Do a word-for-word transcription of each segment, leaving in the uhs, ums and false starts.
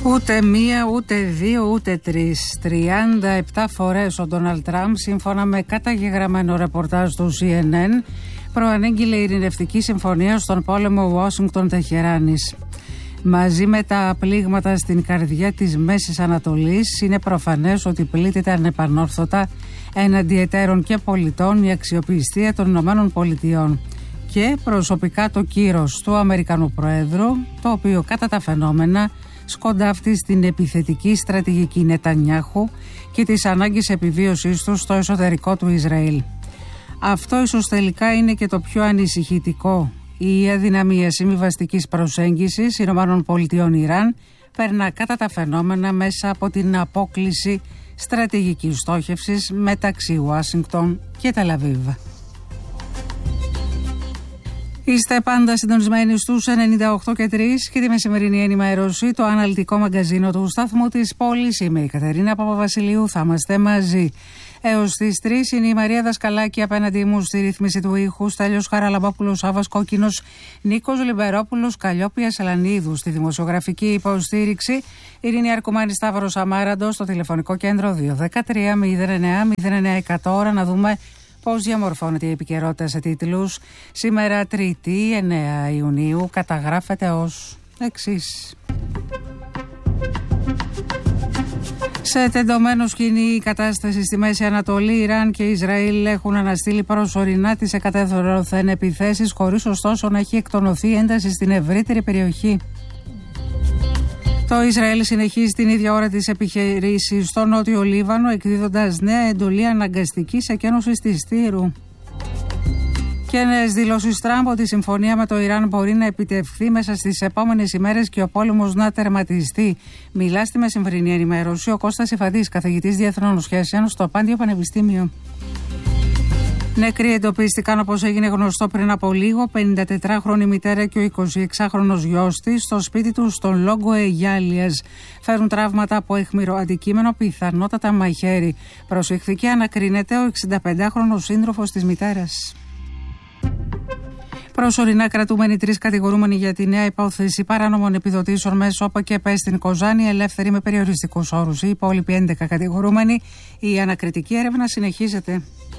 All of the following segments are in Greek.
Ούτε μία, ούτε δύο, ούτε τρεις. τριάντα επτά φορές ο Ντόναλντ Τραμπ, σύμφωνα με καταγεγραμμένο ρεπορτάζ του σι εν εν, προανήγγειλε ειρηνευτική συμφωνία στον πόλεμο Ουάσιγκτον-Τεχεράνης. Μαζί με τα πλήγματα στην καρδιά της Μέσης Ανατολής, είναι προφανές ότι πλήττεται ανεπανόρθωτα έναντι εταίρων και πολιτών η αξιοπιστία των Ηνωμένων Πολιτειών και προσωπικά το κύρος του Αμερικανού Προέδρου, το οποίο κατά τα φαινόμενα σκοντάφτει στην επιθετική στρατηγική Νετανιάχου και τις ανάγκες επιβίωσής του στο εσωτερικό του Ισραήλ. Αυτό ίσως τελικά είναι και το πιο ανησυχητικό. Η αδυναμία συμβιβαστικής προσέγγισης Ηνωμένων Πολιτειών Ιράν περνά κατά τα φαινόμενα μέσα από την απόκλιση στρατηγικής στόχευσης μεταξύ Ουάσιγκτον και Τελαβίβ. Είστε πάντα συντονισμένοι στους ενενήντα οκτώ και τρία και τη μεσημερινή ενημέρωση, το αναλυτικό μαγκαζίνο του σταθμού της πόλης. Είμαι η Κατερίνα Παπαβασιλείου, θα είμαστε μαζί έως τις τρεις. Είναι η Μαρία Δασκαλάκη απέναντί μου στη ρύθμιση του ήχου, Στέλιος Χαραλαμπόπουλος, Σάββας Κόκκινος, Νίκος Λιμπερόπουλος, Καλλιόπια Σελανίδου στη δημοσιογραφική υποστήριξη, Ειρήνη Αρκουμάνη, Σταύρος Αμάραντος στο τηλεφωνικό κέντρο δύο ένα τρία μηδέν εννέα μηδέν εννέα εκατό. Ώρα να δούμε πώς διαμορφώνεται η επικαιρότητα σε τίτλους. Σήμερα Τρίτη εννέα Ιουνίου καταγράφεται ως εξής. Σε τεντωμένο σκηνή η κατάσταση στη Μέση Ανατολή, Ιράν και Ισραήλ έχουν αναστείλει προσωρινά τις εκατέρωθεν επιθέσεις, χωρίς ωστόσο να έχει εκτονωθεί ένταση στην ευρύτερη περιοχή. Το Ισραήλ συνεχίζει την ίδια ώρα τις επιχειρήσεις στο νότιο Λίβανο, εκδίδοντας νέα εντολή αναγκαστικής εκένωσης της Τύρου. Και νέες δηλώσεις Τραμπ ότι η συμφωνία με το Ιράν μπορεί να επιτευχθεί μέσα στις επόμενες ημέρες και ο πόλεμος να τερματιστεί. Μιλά στη μεσημβρινή ενημέρωση ο Κώστας Ιφαντής, καθηγητής διεθνών σχέσεων στο Πάντιο Πανεπιστήμιο. Νεκροί εντοπίστηκαν, όπως έγινε γνωστό πριν από λίγο, πενηντατετράχρονη μητέρα και ο εικοσιεξάχρονος γιος της στο σπίτι του στον Λόγκο Αιγιάλιας. Φέρουν τραύματα από αίχμηρο αντικείμενο, πιθανότατα μαχαίρι. Προσεχθική ανακρίνεται ο εξηνταπεντάχρονος σύντροφος της μητέρας. Προσωρινά κρατούμενοι τρεις κατηγορούμενοι για τη νέα υπόθεση παράνομων επιδοτήσεων με ΣΟΠΑ και ΠΕ στην Κοζάνη, ελεύθεροι με περιοριστικούς όρους. Οι υπόλοιποι έντεκα κατηγορούμενοι, η ανακριτική έρευνα συνεχίζεται.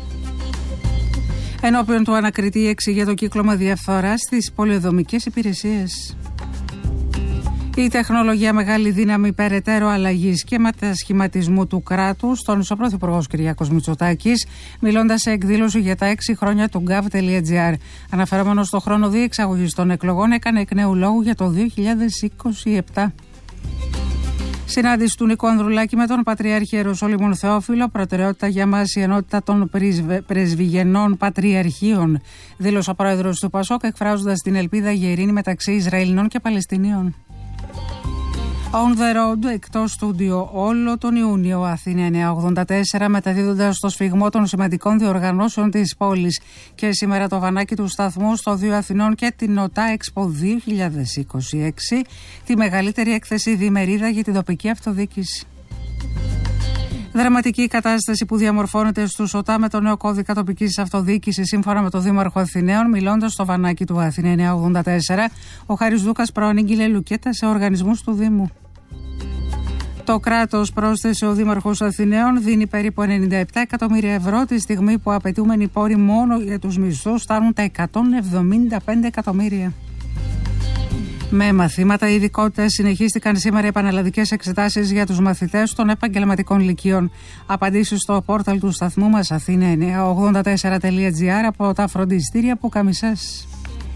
Ενώπιον του ανακριτή εξηγεί το κύκλωμα διαφθοράς στις πολεοδομικές υπηρεσίες. Η τεχνολογία μεγάλη δύναμη περαιτέρω αλλαγής και μετασχηματισμού του κράτους. Τόνισε ο Πρωθυπουργός Κυριάκος Μητσοτάκης, μιλώντας σε εκδήλωση για τα έξι χρόνια του gov.gr. Αναφερόμενος στο χρόνο διεξαγωγής των εκλογών, έκανε εκ νέου λόγου για το δύο χιλιάδες είκοσι επτά. Συνάντηση του Νίκου Ανδρουλάκη με τον Πατριάρχη Ιεροσόλυμων Θεόφιλο. Προτεραιότητα για μας η ενότητα των πρεσβυγενών πατριαρχείων, δήλωσε ο πρόεδρος του ΠΑΣΟΚ, εκφράζοντας την ελπίδα για ειρήνη μεταξύ Ισραηλινών και Παλαιστινίων. On the road, εκτός στούντιο, όλο τον Ιούνιο, Αθήνα εννιακόσια ογδόντα τέσσερα, μεταδίδοντας το σφιγμό των σημαντικών διοργανώσεων της πόλης. Και σήμερα το βανάκι του σταθμού στο δύο Αθηνών και την ΟΤΑ Expo δύο χιλιάδες είκοσι έξι, τη μεγαλύτερη έκθεση διημερίδα για την τοπική αυτοδιοίκηση. Δραματική κατάσταση που διαμορφώνεται στους ΟΤΑ με τον νέο κώδικα τοπικής αυτοδιοίκησης, σύμφωνα με τον Δήμαρχο Αθηναίων. Μιλώντας στο βανάκι του Αθήνα εννιακόσια ογδόντα τέσσερα, ο Χάρης Δούκας προανήγγειλε λουκέτα σε οργανισμούς του Δήμου. Το κράτος, πρόσθεσε ο Δήμαρχος Αθηναίων, δίνει περίπου ενενήντα επτά εκατομμύρια ευρώ τη στιγμή που απαιτούμενοι πόροι μόνο για τους μισθούς φτάνουν τα εκατόν εβδομήντα πέντε εκατομμύρια. Με μαθήματα ειδικότητας συνεχίστηκαν σήμερα επαναλλαδικές εξετάσεις για τους μαθητές των επαγγελματικών λυκείων. Απαντήσεις στο πόρταλ του σταθμού μας Αθήνα εννιακόσια ογδόντα τέσσερα τελεία τζι άρ από τα φροντιστήρια Πουκαμισές.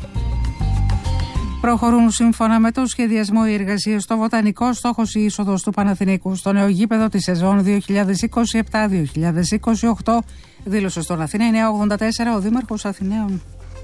Προχωρούν σύμφωνα με το σχεδιασμό οι εργασίες στο Βοτανικό. Στόχος η είσοδος του Παναθηναϊκού στο νέο γήπεδο τη σεζόν δύο χιλιάδες είκοσι επτά δύο χιλιάδες είκοσι οκτώ, δήλωσε στον Αθήνα εννιακόσια ογδόντα τέσσερα ο Δήμαρχος Αθηναίων.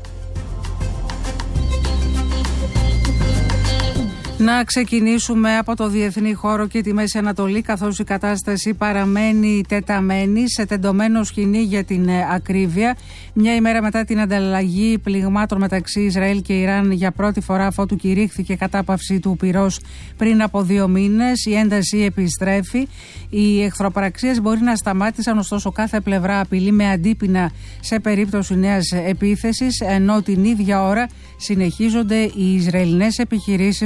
Να ξεκινήσουμε από το διεθνή χώρο και τη Μέση Ανατολή, καθώς η κατάσταση παραμένει τεταμένη σε τεντωμένο σκηνή για την ακρίβεια. Μια ημέρα μετά την ανταλλαγή πληγμάτων μεταξύ Ισραήλ και Ιράν για πρώτη φορά, αφότου κηρύχθηκε κατάπαυση του πυρός πριν από δύο μήνες, η ένταση επιστρέφει. Οι εχθροπραξίες μπορεί να σταμάτησαν, ωστόσο κάθε πλευρά απειλεί με αντίπεινα σε περίπτωση νέας επίθεσης, ενώ την ίδια ώρα συνεχίζονται οι Ισραηλινές επιχειρήσεις στο νότιο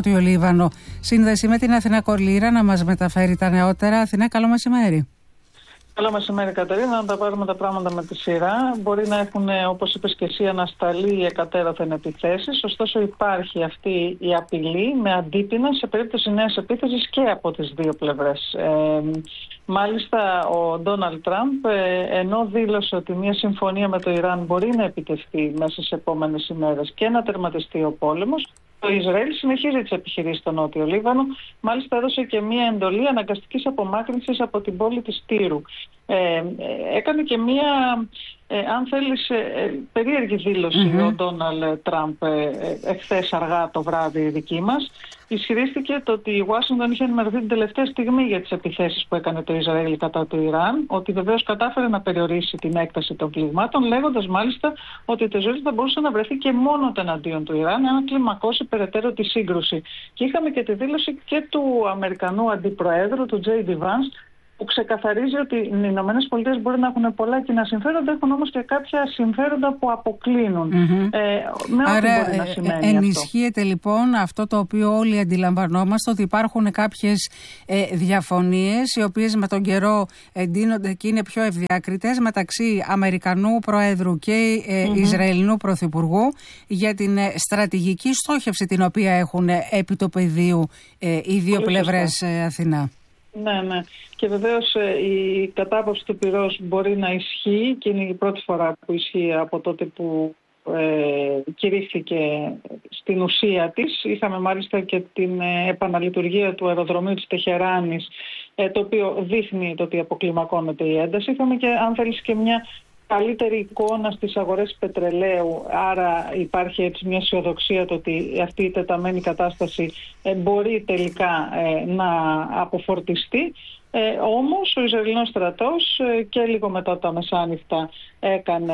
Νότιο Λίβανο. Σύνδεση με την Αθηνά Κορλήρα να μας μεταφέρει τα νεότερα. Αθηνά, καλό μεσημέρι. Καλό μεσημέρι, Κατερίνα. Να τα πάρουμε τα πράγματα με τη σειρά. Μπορεί να έχουν, όπως είπες και εσύ, ανασταλεί εκατέρωθεν επιθέσεις. Ωστόσο, υπάρχει αυτή η απειλή με αντίπεινα σε περίπτωση νέας επίθεσης και από τις δύο πλευρές. Ε, μάλιστα, ο Ντόναλντ Τραμπ, ε, ενώ δήλωσε ότι μια συμφωνία με το Ιράν μπορεί να επιτευχθεί μέσα στις επόμενες ημέρες και να τερματιστεί ο πόλεμος, το Ισραήλ συνεχίζει τις επιχειρήσεις στο Νότιο Λίβανο. Μάλιστα έδωσε και μία εντολή αναγκαστικής απομάκρυνσης από την πόλη της Τύρου. Ε, έκανε και μία, ε, αν θέλεις, ε, περίεργη δήλωση mm-hmm. ο Ντόναλντ Τραμπ ε, εχθές αργά το βράδυ δική μας. Ισχυρίστηκε το ότι η Ουάσιγκτον είχε ενημερωθεί την τελευταία στιγμή για τις επιθέσεις που έκανε το Ισραήλ κατά του Ιράν, ότι βεβαίως κατάφερε να περιορίσει την έκταση των πληγμάτων, λέγοντας μάλιστα ότι το Ισραήλ θα μπορούσε να βρεθεί και μόνο εναντίον του Ιράν, αν κλιμακώσει περαιτέρω τη σύγκρουση. Και είχαμε και τη δήλωση και του Αμερικανού Αντιπροέδρου, του Τζέι Ντι Βάνς, που ξεκαθαρίζει ότι οι Ηνωμένες Πολιτείες μπορεί να έχουν πολλά κοινά συμφέροντα, έχουν όμως και κάποια συμφέροντα που αποκλίνουν. Mm-hmm. Ε, με Άρα, ό,τι μπορεί να σημαίνει ε, ενισχύεται αυτό. λοιπόν αυτό το οποίο όλοι αντιλαμβανόμαστε, ότι υπάρχουν κάποιες ε, διαφωνίες οι οποίες με τον καιρό εντείνονται και είναι πιο ευδιάκριτες μεταξύ Αμερικανού Προέδρου και ε, mm-hmm. Ισραηλινού Πρωθυπουργού για την ε, στρατηγική στόχευση την οποία έχουν ε, επί του πεδίου ε, οι δύο Πολύ πλευρές ε, Αθηνά. Ναι, ναι. Και βεβαίως η κατάπαυση του πυρός μπορεί να ισχύει και είναι η πρώτη φορά που ισχύει από τότε που ε, κηρύχθηκε στην ουσία της. Είχαμε μάλιστα και την ε, επαναλειτουργία του αεροδρομίου της Τεχεράνης, ε, το οποίο δείχνει το ότι αποκλιμακώνεται η ένταση. Είχαμε και, αν θέλεις, και μια καλύτερη εικόνα στις αγορές πετρελαίου, άρα υπάρχει έτσι μια αισιοδοξία το ότι αυτή η τεταμένη κατάσταση ε, μπορεί τελικά ε, να αποφορτιστεί. Ε, όμως ο Ισραηλινός στρατός ε, και λίγο μετά τα μεσάνυχτα έκανε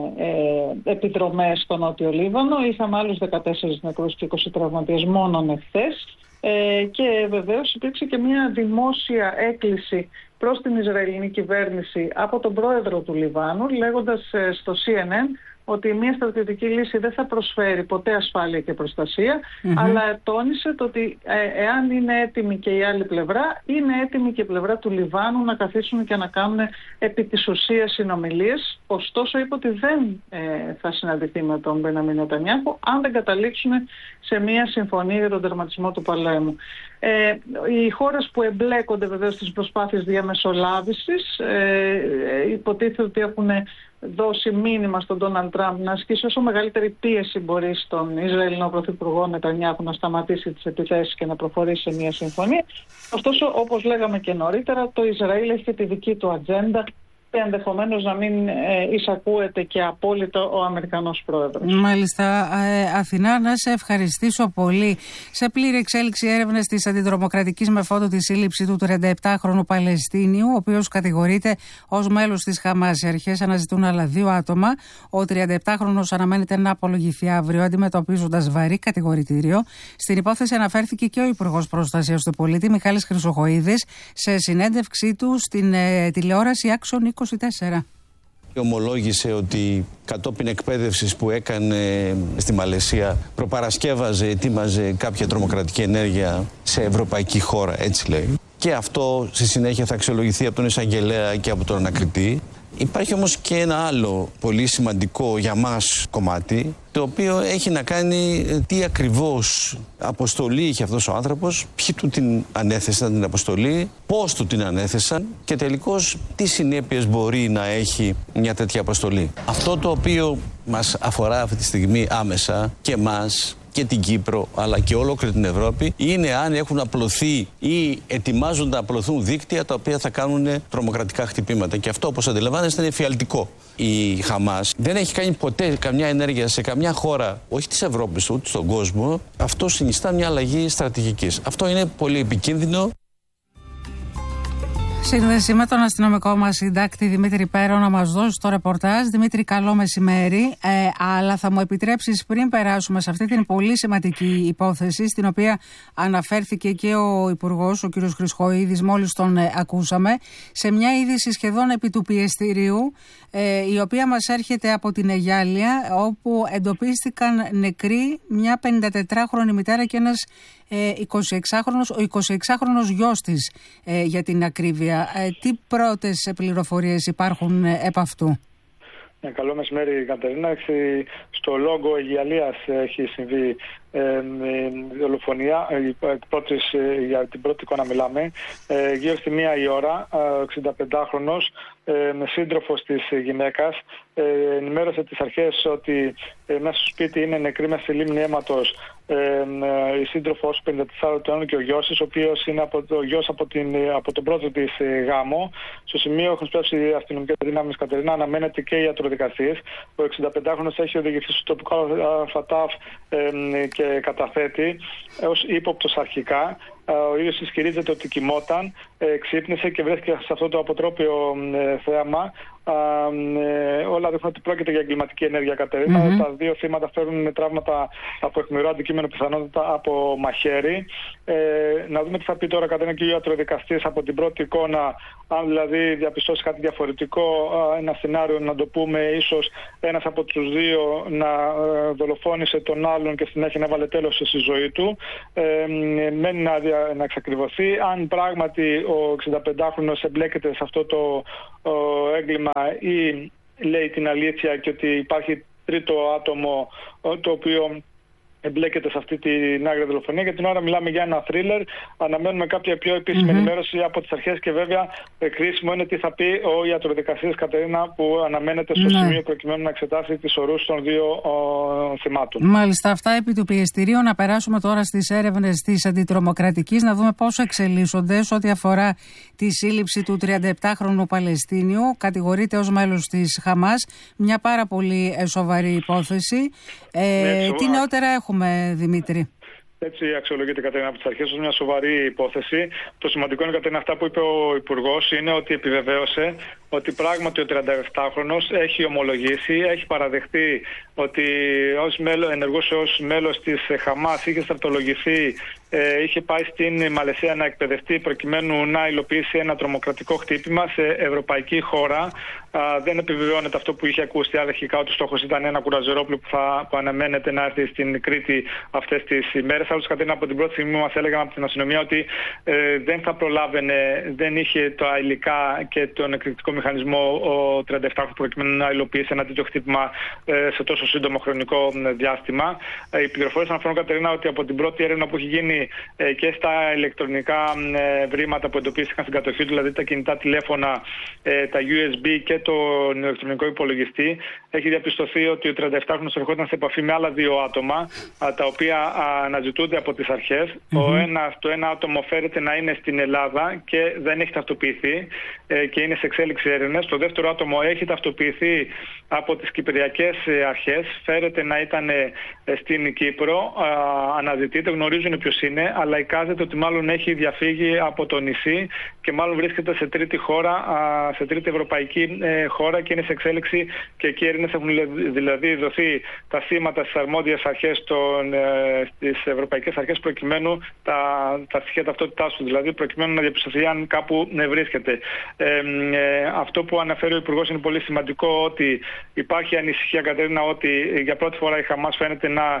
ε, επιδρομές στο Νότιο Λίβανο. Είχαμε άλλους δεκατέσσερις νεκρούς και είκοσι τραυματίες μόνον εχθές. Ε, και βεβαίως υπήρξε και μια δημόσια έκκληση προς την Ισραηλινή κυβέρνηση από τον πρόεδρο του Λιβάνου, λέγοντας ε, στο σι εν εν ότι μια στρατιωτική λύση δεν θα προσφέρει ποτέ ασφάλεια και προστασία, mm-hmm. αλλά τόνισε το ότι ε, εάν είναι έτοιμη και η άλλη πλευρά, είναι έτοιμη και η πλευρά του Λιβάνου να καθίσουν και να κάνουν επί της ουσίας συνομιλίες. Ωστόσο είπε ότι δεν ε, θα συναντηθεί με τον Μπενιαμίν Νετανιάχου αν δεν καταλήξουν σε μια συμφωνία για τον τερματισμό του πολέμου. Ε, οι χώρες που εμπλέκονται βεβαίως στις προσπάθειες διαμεσολάβησης ε, ε, υποτίθεται ότι έχουν δώσει μήνυμα στον Ντόναλντ Τραμπ να ασκήσει όσο μεγαλύτερη πίεση μπορεί στον Ισραηλινό Πρωθυπουργό Νετανιάχου να σταματήσει τις επιθέσεις και να προχωρήσει σε μια συμφωνία. Ωστόσο, όπως λέγαμε και νωρίτερα, το Ισραήλ έχει και τη δική του ατζέντα και ενδεχομένως να μην ε, εισακούεται και απόλυτα ο Αμερικανός πρόεδρος. Μάλιστα, ε, Αθηνά, να σε ευχαριστήσω πολύ. Σε πλήρη εξέλιξη έρευνες της αντιτρομοκρατικής με φόντο τη σύλληψη του τριανταεπτάχρονου Παλαιστίνιου, ο οποίος κατηγορείται ως μέλος της Χαμάς. Οι αρχές αναζητούν άλλα δύο άτομα. Ο τριανταεπτάχρονος αναμένεται να απολογηθεί αύριο, αντιμετωπίζοντας βαρύ κατηγορητήριο. Στην υπόθεση αναφέρθηκε και ο Υπουργός Προστασίας του Πολίτη, Μιχάλης Χρυσοχοΐδης, σε συνέντευξή του στην ε, τηλεόραση Άξον είκοσι τέσσερα. Ομολόγησε ότι κατόπιν εκπαίδευσης που έκανε στη Μαλαισία προπαρασκεύαζε, ετοίμαζε κάποια τρομοκρατική ενέργεια σε ευρωπαϊκή χώρα, έτσι λέει. Και αυτό στη συνέχεια θα αξιολογηθεί από τον εισαγγελέα και από τον ανακριτή. Υπάρχει όμως και ένα άλλο πολύ σημαντικό για μας κομμάτι, το οποίο έχει να κάνει τι ακριβώς αποστολή είχε αυτός ο άνθρωπος, ποιοι του την ανέθεσαν την αποστολή, πώς του την ανέθεσαν και τελικώς τι συνέπειες μπορεί να έχει μια τέτοια αποστολή. Αυτό το οποίο μας αφορά αυτή τη στιγμή άμεσα και μας και την Κύπρο αλλά και ολόκληρη την Ευρώπη είναι αν έχουν απλωθεί ή ετοιμάζονται να απλωθούν δίκτυα τα οποία θα κάνουν τρομοκρατικά χτυπήματα. Και αυτό, όπως αντιλαμβάνεστε, είναι εφιαλτικό. Η Χαμάς δεν έχει κάνει ποτέ καμιά ενέργεια σε καμιά χώρα, όχι της Ευρώπης ούτε στον κόσμο. Αυτό συνιστά μια αλλαγή στρατηγικής. Αυτό είναι πολύ επικίνδυνο. Σύνδεση με τον αστυνομικό μας συντάκτη Δημήτρη Πέρο να μας δώσει το ρεπορτάζ. Δημήτρη, καλό μεσημέρι. Ε, αλλά θα μου επιτρέψεις, πριν περάσουμε σε αυτή την πολύ σημαντική υπόθεση, στην οποία αναφέρθηκε και ο Υπουργός, ο κ. Χρυσχοΐδης, μόλις τον ε, ακούσαμε, σε μια είδηση σχεδόν επί του πιεστηρίου, ε, η οποία μας έρχεται από την Αιγιάλεια, όπου εντοπίστηκαν νεκροί μια πενηντατετράχρονη μητέρα και ένας ε, εικοσιεξάχρονος, ο εικοσιεξάχρονος γιος της, ε, για την ακρίβεια. Ε, τι πρώτες πληροφορίες υπάρχουν ε, επ' αυτού? Ε, καλό μεσημέρι, Κατερίνα. Στο Λόγκο Αιγιαλίας έχει συμβεί ε, ε, δολοφονία. Ε, πρώτης, ε, για την πρώτη εικόνα μιλάμε. Ε, γύρω στη μία η ώρα, ε, εξηνταπεντάχρονος, ε, σύντροφος της γυναίκας, ε, ενημέρωσε τις αρχές ότι ε, μέσα στο σπίτι είναι νεκρή με στη λίμνη αίματος ε, ε, η σύντροφος πενήντα τεσσάρων ετών και ο γιος της, ο οποίος είναι από το, γιος από, την, από τον πρώτο της ε, γάμο. Στο σημείο έχουν σπεύσει οι αστυνομικές δυνάμεις, Κατερίνα, αναμένεται και η ιατροδικαστής. Ο εξηνταπεντάχρονος έχει οδηγηθεί στο τοπικό ΦΑΤΑΦ ε, και καταθέτει ως ύποπτος αρχικά. Ο ίδιος ισχυρίζεται ότι κοιμόταν, ε, ξύπνησε και βρέθηκε σε αυτό το αποτρόπιο ε, θέαμα. Ε, όλα δείχνουν ότι πρόκειται για εγκληματική ενέργεια, Κατερίνα. Mm-hmm. Τα δύο θύματα φέρνουν με τραύματα από αιχμηρό αντικείμενο, πιθανότητα από μαχαίρι. Ε, να δούμε τι θα πει τώρα, Κατερίνα, και ο ιατροδικαστής από την πρώτη εικόνα. Αν δηλαδή διαπιστώσει κάτι διαφορετικό, ένα σενάριο, να το πούμε, ίσως ένας από τους δύο να ε, δολοφόνησε τον άλλον και συνέχεια να βάλε τέλος στη ζωή του. Ε, μένει να, να εξακριβωθεί αν πράγματι ο εξηνταπεντάχρονος εμπλέκεται σε αυτό το ε, έγκλημα ή λέει την αλήθεια και ότι υπάρχει τρίτο άτομο το οποίο εμπλέκεται σε αυτή την άγρια δολοφονία. Για την ώρα μιλάμε για ένα θρίλερ. Αναμένουμε κάποια πιο επίσημη mm-hmm. ενημέρωση από τις αρχές και βέβαια κρίσιμο είναι τι θα πει ο ιατροδικαστής, Κατερίνα, που αναμένεται στο mm-hmm. σημείο προκειμένου να εξετάσει τις ορούς των δύο ο, θυμάτων. Μάλιστα, αυτά επί του πιεστηρίου. Να περάσουμε τώρα στις έρευνες της αντιτρομοκρατικής, να δούμε πόσο εξελίσσονται σε ό,τι αφορά τη σύλληψη του τριανταεπτάχρονου Παλαιστίνιου. Κατηγορείται ως μέλος της Χαμάς. Μια πάρα πολύ σοβαρή υπόθεση. Ε, ναι, τι νεότερα έχουμε, Δημήτρη? Έτσι αξιολογείται, Κατερίνα, από τις αρχές ως μια σοβαρή υπόθεση. Το σημαντικό είναι, Κατερίνα, αυτά που είπε ο Υπουργός, είναι ότι επιβεβαίωσε ότι πράγματι ο τριανταεπτάχρονος έχει ομολογήσει, έχει παραδεχτεί ότι ως μέλο, ενεργούσε ως μέλος της Χαμάς, είχε στρατολογηθεί, ε, είχε πάει στην Μαλαισία να εκπαιδευτεί προκειμένου να υλοποιήσει ένα τρομοκρατικό χτύπημα σε ευρωπαϊκή χώρα. Α, δεν επιβεβαιώνεται αυτό που είχε ακούσει αρχικά, ότι ο στόχος ήταν ένα κουραζερόπλο που, θα, που αναμένεται να έρθει στην Κρήτη αυτές τις ημέρες. Άλλωστε, Κατερίνα, από την πρώτη στιγμή μας έλεγαν από την αστυνομία ότι ε, δεν θα προλάβαινε, δεν είχε τα υλικά και τον εκρηκτικό μηχανισμό ο τριανταεπτάχρονος προκειμένου να υλοποιήσει ένα τέτοιο χτύπημα ε, σε τόσο σύντομο χρονικό διάστημα. Ε, οι πληροφορίες αναφέρουν, Κατερίνα, ότι από την πρώτη έρευνα που έχει γίνει ε, και στα ηλεκτρονικά ε, βρήματα που εντοπίστηκαν στην κατοχή του, δηλαδή τα κινητά τηλέφωνα, ε, τα γιου ες μπι και τον ηλεκτρονικό υπολογιστή, έχει διαπιστωθεί ότι ο τριανταεπτάχρονος ερχόταν σε επαφή με άλλα δύο άτομα, α, τα οποία α, αναζητούνται από τις αρχές. Mm-hmm. Ο ένας, το ένα άτομο φέρεται να είναι στην Ελλάδα και δεν έχει ταυτοποιηθεί ε, και είναι σε εξέλιξη έρευνες. Το δεύτερο άτομο έχει ταυτοποιηθεί από τις κυπριακές αρχές, φέρεται να ήταν ε, στην Κύπρο, α, αναζητείται, γνωρίζουν ποιος είναι, αλλά εικάζεται ότι μάλλον έχει διαφύγει από το νησί και μάλλον βρίσκεται σε τρίτη χώρα, α, σε τρίτη ευρωπαϊκή ε, χώρα και είναι σε εξέλιξη, και εκεί οι έρευνες έχουν δηλαδή δοθεί τα σήματα στις αρμόδιες αρχές, των, ε, στις ευρωπαϊκές αρχές, προκειμένου τα, τα στοιχεία ταυτότητάς του, δηλαδή προκειμένου να διαπιστωθεί αν κάπου ε, βρίσκεται. Ε, ε, αυτό που αναφέρει ο Υπουργός είναι πολύ σημαντικό, ότι υπάρχει ανησυχία, Κατερίνα, ότι για πρώτη φορά η Χαμάς φαίνεται να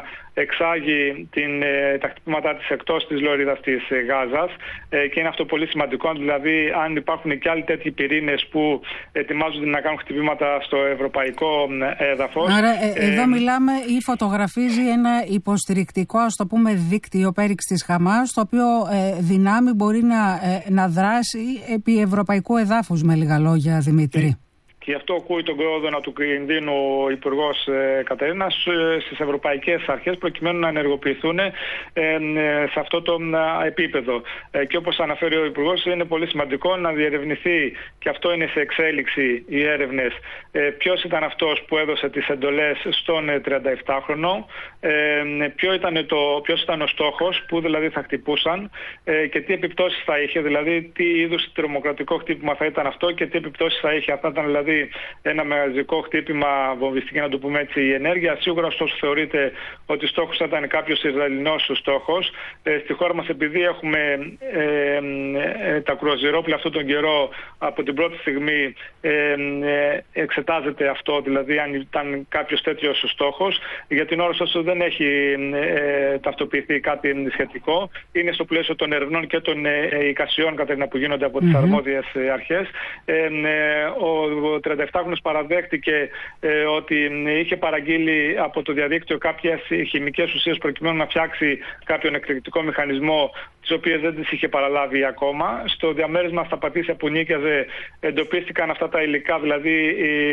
εξάγει την, ε, τα χτυπήματά της εκτός της λωρίδας της ε, Γάζας, ε, και είναι αυτό πολύ σημαντικό, δηλαδή αν υπάρχουν και άλλοι τέτοιοι πυρήνες που ετοιμάζονται να κάνουν χτυπήματα στο ευρωπαϊκό έδαφος. Άρα ε, ε, εδώ μιλάμε ή φωτογραφίζει ένα υποστηρικτικό, ας το πούμε, δίκτυο πέριξ της Χαμάς, το οποίο ε, δυνάμει μπορεί να, ε, να δράσει επί ευρωπαϊκού εδάφους, με λίγα λόγια, Δημήτρη. και γι' αυτό ακούει τον κόδωνα του κινδύνου ο Υπουργός ε, Κατερίνας ε, στις ευρωπαϊκές αρχές προκειμένου να ενεργοποιηθούν ε, ε, σε αυτό το ε, επίπεδο. Ε, και όπως αναφέρει ο Υπουργός, είναι πολύ σημαντικό να διερευνηθεί, και αυτό είναι σε εξέλιξη οι έρευνες, ε, ποιος ήταν αυτός που έδωσε τις εντολές στον τριανταεπτάχρονο, ε, ποιο ήταν το, ποιος ήταν ο στόχος, που δηλαδή θα χτυπούσαν ε, και τι επιπτώσεις θα είχε, δηλαδή τι είδους τρομοκρατικό χτύπημα θα ήταν αυτό και τι επιπτώσεις θα είχε. Αυτά ήταν δηλαδή ένα μαζικό χτύπημα, βομβιστική να το πούμε έτσι, η ενέργεια. Σίγουρα ωστόσο θεωρείται ότι στόχος θα ήταν κάποιος Ισραηλινός στόχος. Ε, στη χώρα μας, επειδή έχουμε ε, ε, τα κρουαζιερόπλαια αυτόν τον καιρό, από την πρώτη στιγμή ε, ε, εξετάζεται αυτό, δηλαδή αν ήταν κάποιος τέτοιος στόχος. Για την ώρα ωστόσο δεν έχει ε, ταυτοποιηθεί κάτι σχετικό. Είναι στο πλαίσιο των ερευνών και των ε, εικασιών Κατερίνα, που γίνονται από τις mm-hmm. αρμόδιες ε, αρχές. Ε, ε, ο τριανταεπτάχρονος παραδέχτηκε ε, ότι είχε παραγγείλει από το διαδίκτυο κάποιες χημικές ουσίες προκειμένου να φτιάξει κάποιον εκρηκτικό μηχανισμό, τις οποίες δεν τις είχε παραλάβει ακόμα. Στο διαμέρισμα στα Πατήσια που νίκιαζε εντοπίστηκαν αυτά τα υλικά, δηλαδή η,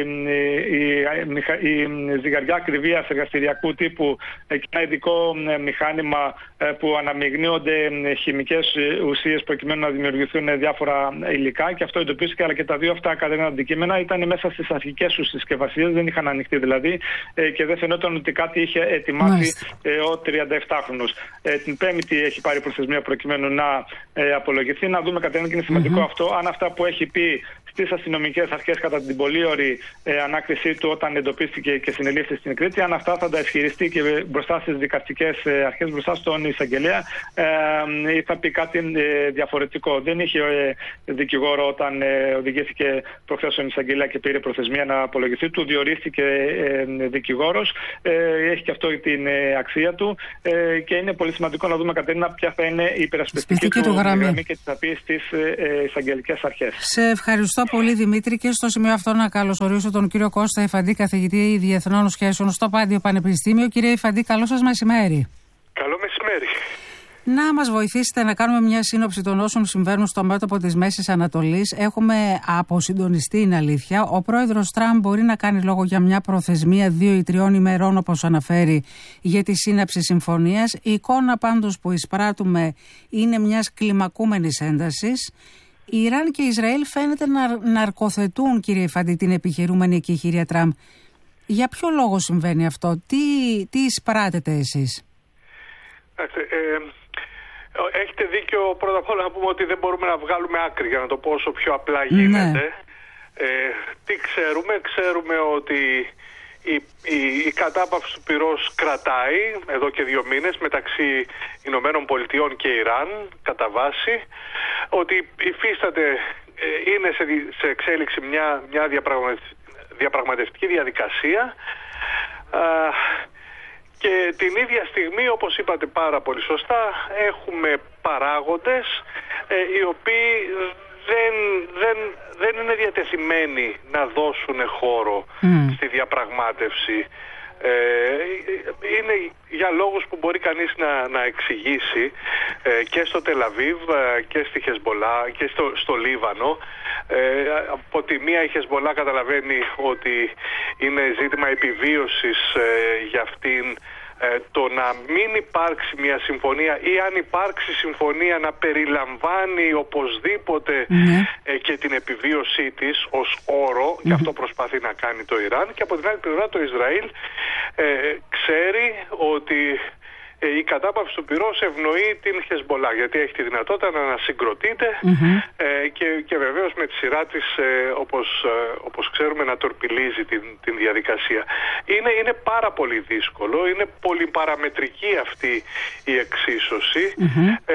η, η, η ζυγαριά ακριβίας εργαστηριακού τύπου και ένα ειδικό μηχάνημα που αναμειγνύονται χημικές ουσίες προκειμένου να δημιουργηθούν διάφορα υλικά, και αυτό εντοπίστηκε, αλλά και τα δύο αυτά κατά αντικείμενα ήταν μέσα στις αρχικές τους συσκευασίες, δεν είχαν ανοιχτεί δηλαδή και δεν φαινόταν ότι κάτι είχε ετοιμάσει ο τριανταεπτάχρονος. Την Πέμπτη έχει πάρει προθεσμία προκειμένου να ε, απολογηθεί. Να δούμε, Κατερίνα, και είναι σημαντικό mm-hmm. αυτό, αν αυτά που έχει πει στις αστυνομικές αρχές κατά την πολύ ωρη ε, ανάκρισή του όταν εντοπίστηκε και συνελήφθη στην Κρήτη, αν αυτά θα τα ισχυριστεί και μπροστά στις δικαστικές ε, αρχές, μπροστά στον εισαγγελέα, ε, ή θα πει κάτι ε, διαφορετικό. Δεν είχε ε, δικηγόρο όταν ε, οδηγήθηκε προχθές στον εισαγγελέα και πήρε προθεσμία να απολογηθεί. Του διορίστηκε ε, δικηγόρος. Ε, έχει και αυτό την ε, αξία του ε, και είναι πολύ σημαντικό να δούμε, Κατερίνα, ποια θα είναι η υπερασπιστική του, του γραμμή. γραμμή και τι θα πει στις ε, εισαγγελικές αρχές. Σε ευχαριστώ πολύ, Δημήτρη, και στο σημείο αυτό να καλωσορίσω τον κύριο Κώστα Ιφαντή, καθηγητή Διεθνών Σχέσεων στο Πάντιο Πανεπιστήμιο. Κύριε Ιφαντή, καλό σας μεσημέρι. Καλό μεσημέρι. Να μας βοηθήσετε να κάνουμε μια σύνοψη των όσων συμβαίνουν στο μέτωπο της Μέσης Ανατολής. Έχουμε αποσυντονιστεί, είναι αλήθεια. Ο πρόεδρος Τραμπ μπορεί να κάνει λόγο για μια προθεσμία δύο ή τριών ημερών, όπως αναφέρει, για τη σύναψη συμφωνίας. Η εικόνα πάντως που εισπράττουμε είναι μιας κλιμακούμενης έντασης. Η Ιράν και η Ισραήλ φαίνεται να ναρκοθετούν, κύριε Ιφαντή, την επιχειρούμενη εκεχηρία Τραμπ. Για ποιο λόγο συμβαίνει αυτό, τι, τι εισπράτετε εσείς? Ε, έχετε δίκιο, πρώτα απ' όλα να πούμε ότι δεν μπορούμε να βγάλουμε άκρη, για να το πω όσο πιο απλά γίνεται. Ναι. Ε, τι ξέρουμε? Ξέρουμε ότι η, η, η κατάπαυση του πυρός κρατάει εδώ και δύο μήνες μεταξύ Ηνωμένων Πολιτειών και Ιράν κατά βάση, ότι υφίσταται, ε, είναι σε, σε εξέλιξη μια, μια διαπραγματευτική διαδικασία, α, και την ίδια στιγμή, όπως είπατε πάρα πολύ σωστά, έχουμε παράγοντες ε, οι οποίοι δεν, δεν, δεν είναι διατεθειμένοι να δώσουν χώρο mm. στη διαπραγμάτευση. Ε, είναι για λόγους που μπορεί κανείς να, να εξηγήσει ε, και στο Τελαβίβ ε, και στη Χεσμπολά και στο, στο Λίβανο. Ε, από τη μία η Χεσμπολά καταλαβαίνει ότι είναι ζήτημα επιβίωσης ε, για αυτήν, ε, το να μην υπάρξει μια συμφωνία, ή αν υπάρξει συμφωνία να περιλαμβάνει οπωσδήποτε mm-hmm. ε, και την επιβίωσή της ως όρο, mm-hmm. και αυτό προσπαθεί να κάνει το Ιράν. Και από την άλλη πλευρά το Ισραήλ ε, ξέρει ότι η κατάπαυση του πυρός ευνοεί την Χεσμπολά, γιατί έχει τη δυνατότητα να ανασυγκροτείται mm-hmm. ε, και, και βεβαίως με τη σειρά της, ε, όπως, ε, όπως ξέρουμε, να τορπιλίζει την, την διαδικασία. Είναι, είναι πάρα πολύ δύσκολο, είναι πολυπαραμετρική αυτή η εξίσωση. Mm-hmm. Ε,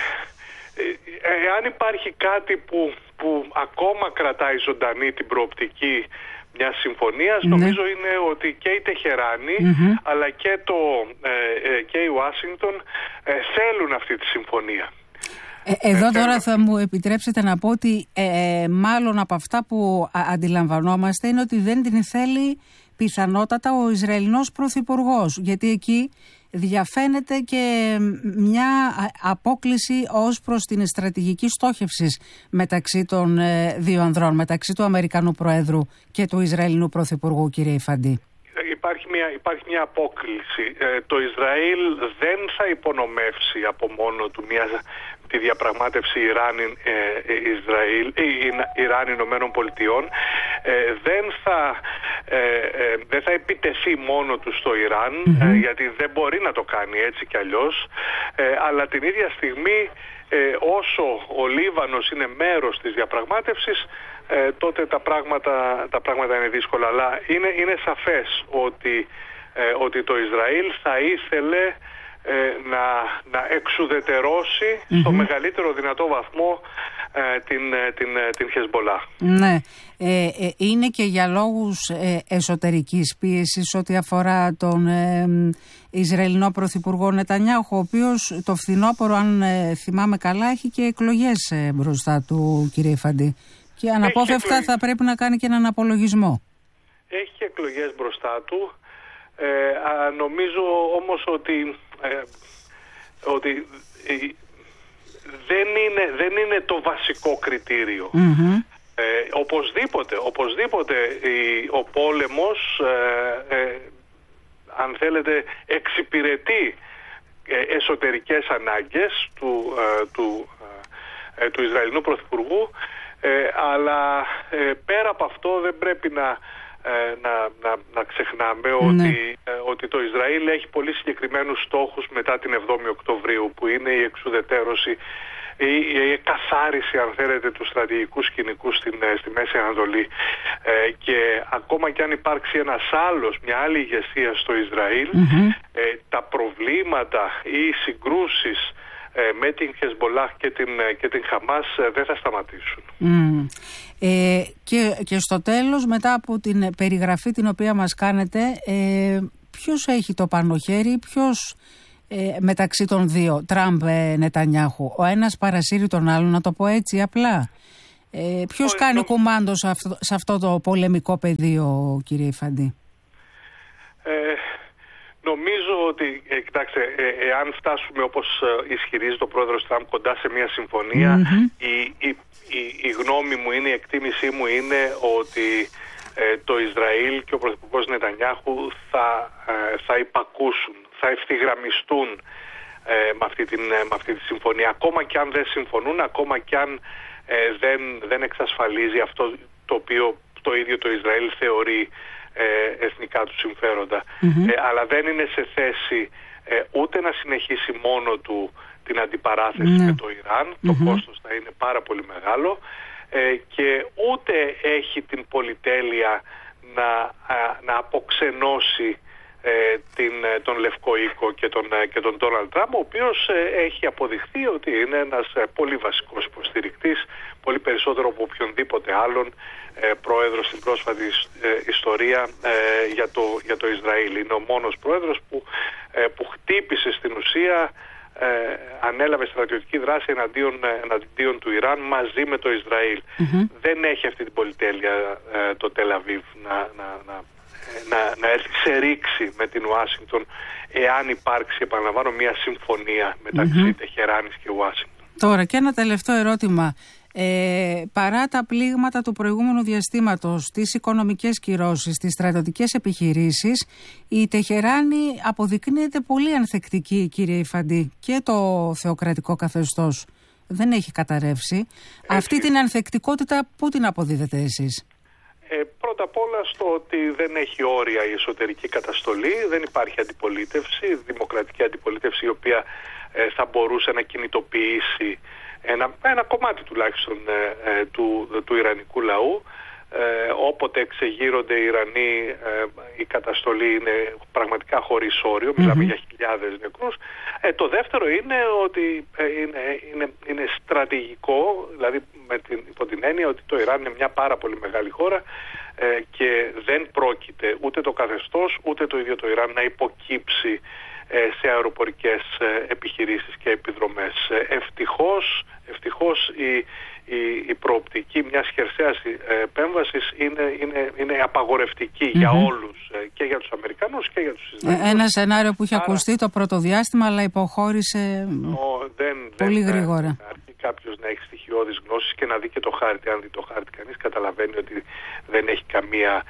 εάν υπάρχει κάτι που, που ακόμα κρατάει ζωντανή την προοπτική μια συμφωνίας, ναι. νομίζω είναι ότι και η Τεχεράνη mm-hmm. αλλά και, το, ε, ε, και η Ουάσιγκτον ε, θέλουν αυτή τη συμφωνία. Ε, εδώ ε, τώρα θα μου επιτρέψετε να πω ότι ε, μάλλον από αυτά που α, αντιλαμβανόμαστε είναι ότι δεν την θέλει πιθανότατα ο Ισραηλινός Πρωθυπουργός, γιατί εκεί διαφαίνεται και μια απόκλιση ως προς την στρατηγική στόχευση μεταξύ των δύο ανδρών, μεταξύ του Αμερικανού Προέδρου και του Ισραηλινού Πρωθυπουργού, κύριε Ιφαντή. Υπάρχει μια, υπάρχει μια απόκληση. Ε, το Ισραήλ δεν θα υπονομεύσει από μόνο του μια, τη διαπραγμάτευση Ιράν-Ισραήλ, ε, Ιράν-Ηνωμένων Πολιτειών. Ε, δεν, θα, ε, ε, δεν θα επιτεθεί μόνο του στο Ιράν, mm-hmm. ε, γιατί δεν μπορεί να το κάνει έτσι κι αλλιώς. Ε, αλλά την ίδια στιγμή, ε, όσο ο Λίβανος είναι μέρος της διαπραγμάτευσης, Ε, τότε τα πράγματα, τα πράγματα είναι δύσκολα. Αλλά είναι, είναι σαφές ότι, ε, ότι το Ισραήλ θα ήθελε ε, να, να εξουδετερώσει mm-hmm. στο μεγαλύτερο δυνατό βαθμό ε, την, την, την Χεσμπολά. Ναι. Ε, ε, είναι και για λόγους ε, εσωτερικής πίεσης ό,τι αφορά τον ε, Ισραηλινό Πρωθυπουργό Νετανιάχου, ο οποίος το φθινόπωρο, αν ε, θυμάμαι καλά, έχει και εκλογές ε, μπροστά του, κύριε Ιφαντή. Και αναπόφευκτα εκλογ... θα πρέπει να κάνει και έναν απολογισμό. Έχει και εκλογές μπροστά του. Ε, α, νομίζω όμως ότι, ε, ότι ε, δεν, είναι, δεν είναι το βασικό κριτήριο. Mm-hmm. Ε, οπωσδήποτε, οπωσδήποτε η, ο πόλεμος, ε, ε, αν θέλετε, εξυπηρετεί ε, εσωτερικές ανάγκες του, ε, του, ε, του Ισραηλινού Πρωθυπουργού. Ε, αλλά ε, πέρα από αυτό δεν πρέπει να, ε, να, να, να ξεχνάμε ναι. ότι, ε, ότι το Ισραήλ έχει πολύ συγκεκριμένους στόχους μετά την εβδόμη Οκτωβρίου, που είναι η εξουδετερώση, η, η καθάριση, αν θέλετε, του στρατηγικού σκηνικού στην, στη Μέση Ανατολή. Ε, και ακόμα και αν υπάρξει ένας άλλος, μια άλλη ηγεσία στο Ισραήλ, mm-hmm. ε, τα προβλήματα ή οι συγκρούσεις με την Χεσμπολάχ και την, και την Χαμάς δεν θα σταματήσουν. Mm. Ε, και, και στο τέλος, μετά από την περιγραφή την οποία μας κάνετε, ε, ποιος έχει το πάνω χέρι, ποιος ε, μεταξύ των δύο, Τραμπ, ε, Νετανιάχου, ο ένας παρασύρει τον άλλον, να το πω έτσι απλά. Ε, ποιος ο, κάνει το... κουμάντο σε αυτό, σε αυτό το πολεμικό πεδίο, κύριε Ιφαντή? Ε, Νομίζω ότι, ε, κοιτάξτε, ε, εάν φτάσουμε όπως ε, ισχυρίζεται ο πρόεδρος Τραμπ κοντά σε μια συμφωνία, mm-hmm. η, η, η, η γνώμη μου είναι, η εκτίμησή μου είναι ότι ε, το Ισραήλ και ο πρωθυπουργός Νετανιάχου θα, ε, θα υπακούσουν, θα ευθυγραμμιστούν ε, με, αυτή την, με αυτή τη συμφωνία. Ακόμα και αν δεν συμφωνούν, ακόμα και αν ε, δεν, δεν εξασφαλίζει αυτό το οποίο το ίδιο το Ισραήλ θεωρεί εθνικά του συμφέροντα. Mm-hmm. Ε, αλλά δεν είναι σε θέση ε, ούτε να συνεχίσει μόνο του την αντιπαράθεση mm-hmm. με το Ιράν, το mm-hmm. κόστος θα είναι πάρα πολύ μεγάλο, ε, και ούτε έχει την πολυτέλεια να, α, να αποξενώσει ε, την, τον Λευκό Οίκο και τον, και τον Ντόναλντ Τραμπ, ο οποίος ε, έχει αποδειχθεί ότι είναι ένας ε, πολύ βασικός υποστηρικτής, πολύ περισσότερο από οποιονδήποτε άλλον ε, πρόεδρος στην πρόσφατη ε, ιστορία ε, για, το, για το Ισραήλ. Είναι ο μόνος πρόεδρος που, ε, που χτύπησε στην ουσία, ε, ανέλαβε στρατιωτική δράση εναντίον, εναντίον του Ιράν μαζί με το Ισραήλ. Mm-hmm. Δεν έχει αυτή την πολυτέλεια ε, το Τελ Αβίβ να, να, να, να, να έρθει σε ρήξη με την Ουάσιγκτον, εάν υπάρξει, επαναλαμβάνω, μια συμφωνία μεταξύ mm-hmm. Τεχεράνης και Ουάσιγκτον. Τώρα και ένα τελευταίο ερώτημα. Ε, παρά τα πλήγματα του προηγούμενου διαστήματος, τις οικονομικές κυρώσεις, τις στρατιωτικές επιχειρήσεις, η Τεχεράνη αποδεικνύεται πολύ ανθεκτική, κύριε Ιφαντή, και το θεοκρατικό καθεστώς δεν έχει καταρρεύσει. Έτσι. Αυτή την ανθεκτικότητα πού την αποδίδετε εσείς? Ε, πρώτα απ' όλα στο ότι δεν έχει όρια η εσωτερική καταστολή, δεν υπάρχει αντιπολίτευση, δημοκρατική αντιπολίτευση, η οποία ε, θα μπορούσε να κινητοποιήσει Ένα, ένα κομμάτι τουλάχιστον ε, ε, του, του Ιρανικού λαού. Ε, όποτε εξεγείρονται οι Ιρανοί, ε, η καταστολή είναι πραγματικά χωρίς όριο, μιλάμε mm-hmm. για χιλιάδες νεκρούς. Ε, το δεύτερο είναι ότι ε, είναι, είναι, είναι στρατηγικό, δηλαδή με την, υπό την έννοια ότι το Ιράν είναι μια πάρα πολύ μεγάλη χώρα ε, και δεν πρόκειται ούτε το καθεστώς ούτε το ίδιο το Ιράν να υποκύψει σε αεροπορικές επιχειρήσεις και επιδρομές. Ευτυχώς, ευτυχώς η, η, η προοπτική μιας χερσαίας επέμβασης είναι, είναι, είναι απαγορευτική mm-hmm. για όλους Αμερικάνους και για τους Ισραηλινούς. Ένα σενάριο που είχε Άρα... ακουστεί το πρώτο διάστημα, αλλά υποχώρησε ο, δεν, πολύ δεν γρήγορα. Αρκεί κάποιος να έχει στοιχειώδεις γνώσεις και να δει και το χάρτη. Αν δει το χάρτη, κανείς καταλαβαίνει ότι δεν έχει καμία,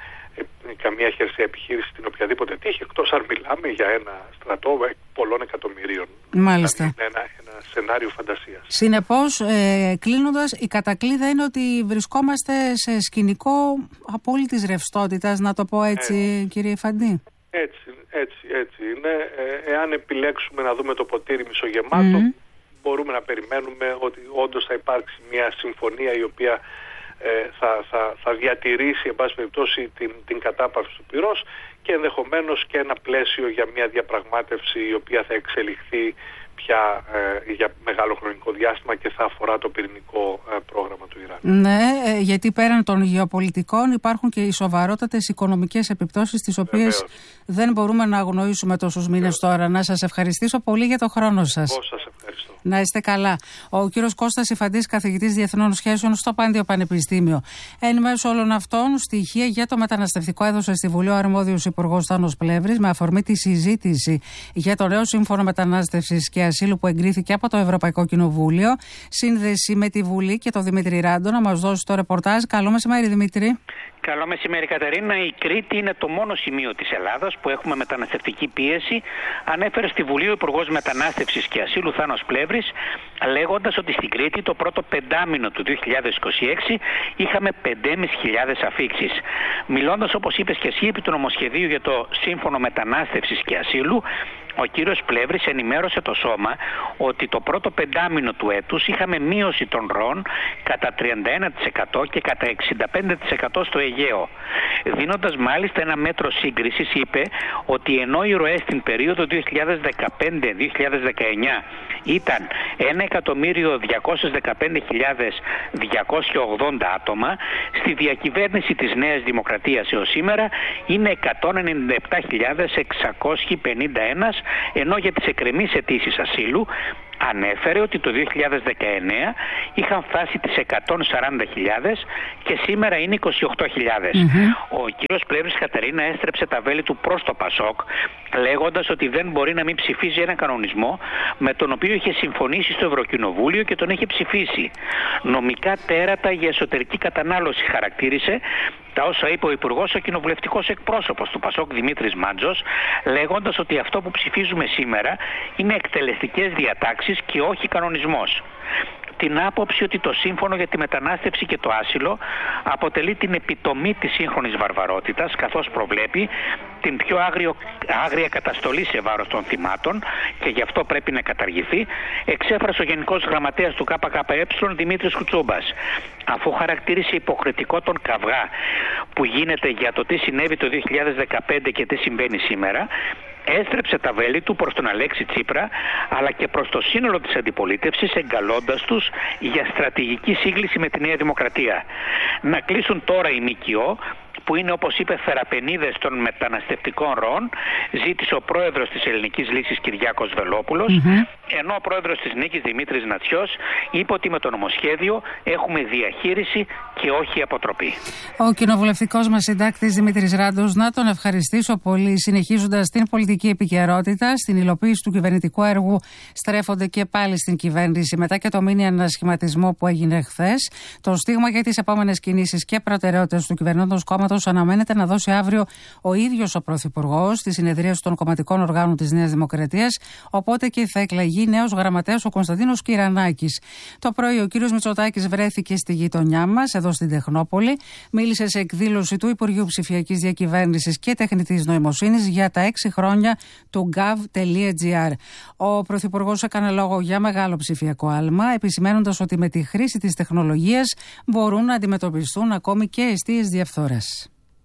καμία χερσαία επιχείρηση στην οποιαδήποτε τύχη, εκτός αν μιλάμε για ένα στρατό πολλών εκατομμυρίων. Μάλιστα. Είναι ένα, ένα σενάριο φαντασίας. Συνεπώς, ε, κλείνοντας, η κατακλείδα είναι ότι βρισκόμαστε σε σκηνικό απόλυτης ρευστότητας, να το πω έτσι, ε, κύριε Φαντή. Έτσι, έτσι, έτσι είναι. Ε, εάν επιλέξουμε να δούμε το ποτήρι μισογεμάτο, mm-hmm. μπορούμε να περιμένουμε ότι όντως θα υπάρξει μια συμφωνία η οποία ε, θα, θα, θα διατηρήσει, εν πάση περιπτώσει, την, την κατάπαυση του πυρός και ενδεχομένως και ένα πλαίσιο για μια διαπραγμάτευση η οποία θα εξελιχθεί πια ε, για μεγάλο χρονικό διάστημα και θα αφορά το πυρηνικό ε, πρόγραμμα του Ιράν. Ναι, ε, γιατί πέραν των γεωπολιτικών υπάρχουν και οι σοβαρότατες οικονομικές επιπτώσεις, τις οποίες Βεβαίως. δεν μπορούμε να αγνοήσουμε τόσους μήνες τώρα. Να σας ευχαριστήσω πολύ για το χρόνο σας. Εγώ σας ευχαριστώ. Να είστε καλά. Ο κύριος Κώστας Ιφαντής, καθηγητής Διεθνών Σχέσεων στο Πάντιο Πανεπιστήμιο. Εν μέσω όλων αυτών, στοιχεία για το μεταναστευτικό έδωσε στη Βουλή ο αρμόδιος υπουργός Θάνος Πλεύρης, με αφορμή τη συζήτηση για το νέο σύμφωνο μετανάστευσης και ασύλου που εγκρίθηκε από το Ευρωπαϊκό Κοινοβούλιο. Σύνδεση με τη Βουλή και το Δημήτρη Ράντο να μας δώσει το ρεπορτάζ. Καλό μεσημέρι, Δημήτρη. Καλό μεσημέρι, Κατερίνα. Η Κρήτη είναι το μόνο σημείο της Ελλάδας που έχουμε μεταναστευτική πίεση, ανέφερε στη Βουλή ο Υπουργός Μετανάστευσης και Ασύλου Θάνος Πλεύρης, λέγοντας ότι στην Κρήτη το πρώτο πεντάμινο του δύο χιλιάδες είκοσι έξι είχαμε πέντε χιλιάδες πεντακόσιες αφίξεις. Μιλώντας, όπως είπες και εσύ, επί του νομοσχεδίου για το Σύμφωνο Μετανάστευσης και Ασύλου, ο κύριος Πλεύρης ενημέρωσε το Σώμα ότι το πρώτο πεντάμινο του έτους είχαμε μείωση των ροών κατά τριάντα ένα τοις εκατό και κατά εξήντα πέντε τοις εκατό στο Αιγαίο. Δίνοντας μάλιστα ένα μέτρο σύγκρισης, είπε ότι ενώ οι ροές στην περίοδο δύο χιλιάδες δεκαπέντε με δύο χιλιάδες δεκαεννιά ήταν ένα εκατομμύριο διακόσιες δεκαπέντε χιλιάδες διακόσια ογδόντα άτομα, στη διακυβέρνηση της Νέας Δημοκρατίας έως σήμερα είναι εκατόν ενενήντα επτά χιλιάδες εξακόσιοι πενήντα ένα, ενώ για τις εκκρεμείς αιτήσεις ασύλου ανέφερε ότι το δύο χιλιάδες δεκαεννέα είχαν φτάσει τις εκατόν σαράντα χιλιάδες και σήμερα είναι είκοσι οκτώ χιλιάδες. Mm-hmm. Ο κύριος Πλεύρης, Κατερίνα, έστρεψε τα βέλη του προς το Πασόκ, λέγοντας ότι δεν μπορεί να μην ψηφίζει ένα κανονισμό με τον οποίο είχε συμφωνήσει στο Ευρωκοινοβούλιο και τον είχε ψηφίσει. Νομικά τέρατα για εσωτερική κατανάλωση χαρακτήρισε τα όσα είπε ο Υπουργός, ο κοινοβουλευτικός εκπρόσωπος του Πασόκ Δημήτρης Μάντζος, λέγοντας ότι αυτό που ψηφίζουμε σήμερα είναι εκτελεστικές διατάξεις και όχι κανονισμός. Την άποψη ότι το σύμφωνο για τη μετανάστευση και το άσυλο αποτελεί την επιτομή της σύγχρονης βαρβαρότητας, καθώς προβλέπει την πιο άγριο, άγρια καταστολή σε βάρος των θυμάτων και γι' αυτό πρέπει να καταργηθεί, εξέφρασε ο Γενικός Γραμματέας του ΚΚΕ Δημήτρης Κουτσούμπας. Αφού χαρακτήρισε υποκριτικό τον καυγά που γίνεται για το τι συνέβη το δύο χιλιάδες δεκαπέντε και τι συμβαίνει σήμερα, έστρεψε τα βέλη του προς τον Αλέξη Τσίπρα αλλά και προς το σύνολο της αντιπολίτευσης, εγκαλώντας τους για στρατηγική σύγκληση με τη Νέα Δημοκρατία. Να κλείσουν τώρα οι ΜΚΟ, που είναι, όπως είπε, θεραπενίδες των μεταναστευτικών ροών, ζήτησε ο πρόεδρος της Ελληνικής Λύσης Κυριάκος Βελόπουλος, mm-hmm. ενώ ο πρόεδρος της Νίκης Δημήτρης Νατσιός είπε ότι με το νομοσχέδιο έχουμε διαχείριση και όχι αποτροπή. Ο κοινοβουλευτικός μας συντάκτης Δημήτρης Ράντος, να τον ευχαριστήσω πολύ. Συνεχίζοντας την πολιτική επικαιρότητα, στην υλοποίηση του κυβερνητικού έργου στρέφονται και πάλι στην κυβέρνηση μετά και το μίνι ανασχηματισμό που έγινε χθες. Το στίγμα για τις επόμενες κινήσεις και προτεραιότητες του κυβερνώντος κόμματος αναμένεται να δώσει αύριο ο ίδιος ο Πρωθυπουργός στη συνεδρίαση των κομματικών οργάνων της Νέας Δημοκρατίας, οπότε και θα εκλεγεί νέος γραμματέας ο Κωνσταντίνος Κυρανάκης. Το πρωί ο κύριος Μητσοτάκης βρέθηκε στη γειτονιά μας, εδώ στην Τεχνόπολη. Μίλησε σε εκδήλωση του Υπουργείου Ψηφιακής Διακυβέρνησης και Τεχνητής Νοημοσύνης για τα έξι χρόνια του gov.gr. Ο Πρωθυπουργός έκανε λόγο για μεγάλο ψηφιακό άλμα, επισημένοντας ότι με τη χρήση της τεχνολογίας μπορούν να αντιμετωπιστούν ακόμη και αιστείες διαφθοράς.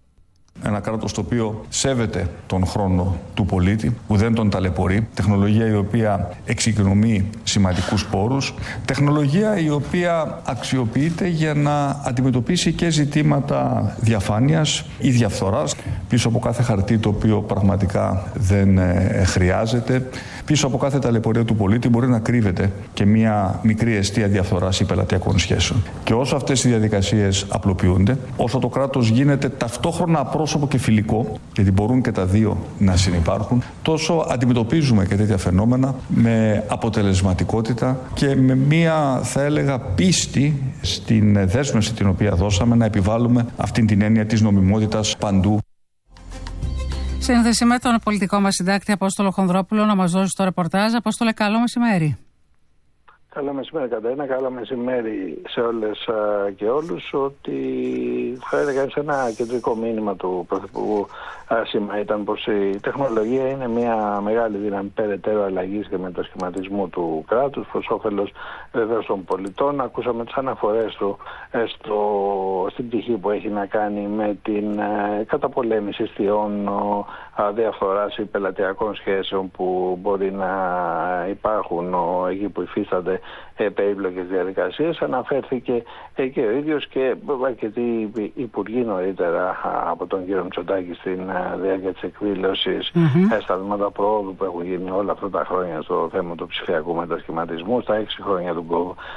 Ένα κράτος το οποίο σέβεται τον χρόνο του πολίτη, που δεν τον ταλαιπωρεί. Τεχνολογία η οποία εξοικονομεί σημαντικούς πόρους. Τεχνολογία η οποία αξιοποιείται για να αντιμετωπίσει και ζητήματα διαφάνειας ή διαφθοράς. Πίσω από κάθε χαρτί το οποίο πραγματικά δεν χρειάζεται. πίσω από κάθε ταλαιπωρία του πολίτη μπορεί να κρύβεται και μια μικρή αιστεία διαφθοράς ή πελατειακών σχέσεων. Και όσο αυτές οι διαδικασίες απλοποιούνται, όσο το κράτος γίνεται ταυτόχρονα απρόσωπο και φιλικό, γιατί μπορούν και τα δύο να συνυπάρχουν, τόσο αντιμετωπίζουμε και τέτοια φαινόμενα με αποτελεσματικότητα και με μια, θα έλεγα, πίστη στην δέσμευση την οποία δώσαμε να επιβάλλουμε αυτήν την έννοια της νομιμότητας παντού. Σύνδεση με τον πολιτικό μας συντάκτη Απόστολο Χονδρόπουλο να μας δώσει το ρεπορτάζ. Απόστολε, καλό μεσημέρι. Καλό μεσημέρι, Κατερίνα. Καλό μεσημέρι σε όλες και όλους. Ότι θα έλεγα σε ένα κεντρικό μήνυμα του Πρωθυπουργού σήμερα ήταν πως η τεχνολογία είναι μια μεγάλη δύναμη περαιτέρω αλλαγής και μετασχηματισμού του κράτους προς όφελος βεβαίως των πολιτών. Ακούσαμε τις αναφορές του στο, στην πτυχή που έχει να κάνει με την καταπολέμηση αιστειών διαφθοράς ή πελατειακών σχέσεων που μπορεί να υπάρχουν εκεί που υφίστανται ε, περίπλοκες διαδικασίες. Αναφέρθηκε ε, και ο ίδιος και αρκετοί υπουργοί νωρίτερα από τον κύριο Μητσοτάκη στην ε, διάρκεια της εκδήλωσης mm-hmm. ε, στα βήματα προόδου που έχουν γίνει όλα αυτά τα χρόνια στο θέμα του ψηφιακού μετασχηματισμού, στα έξι χρόνια του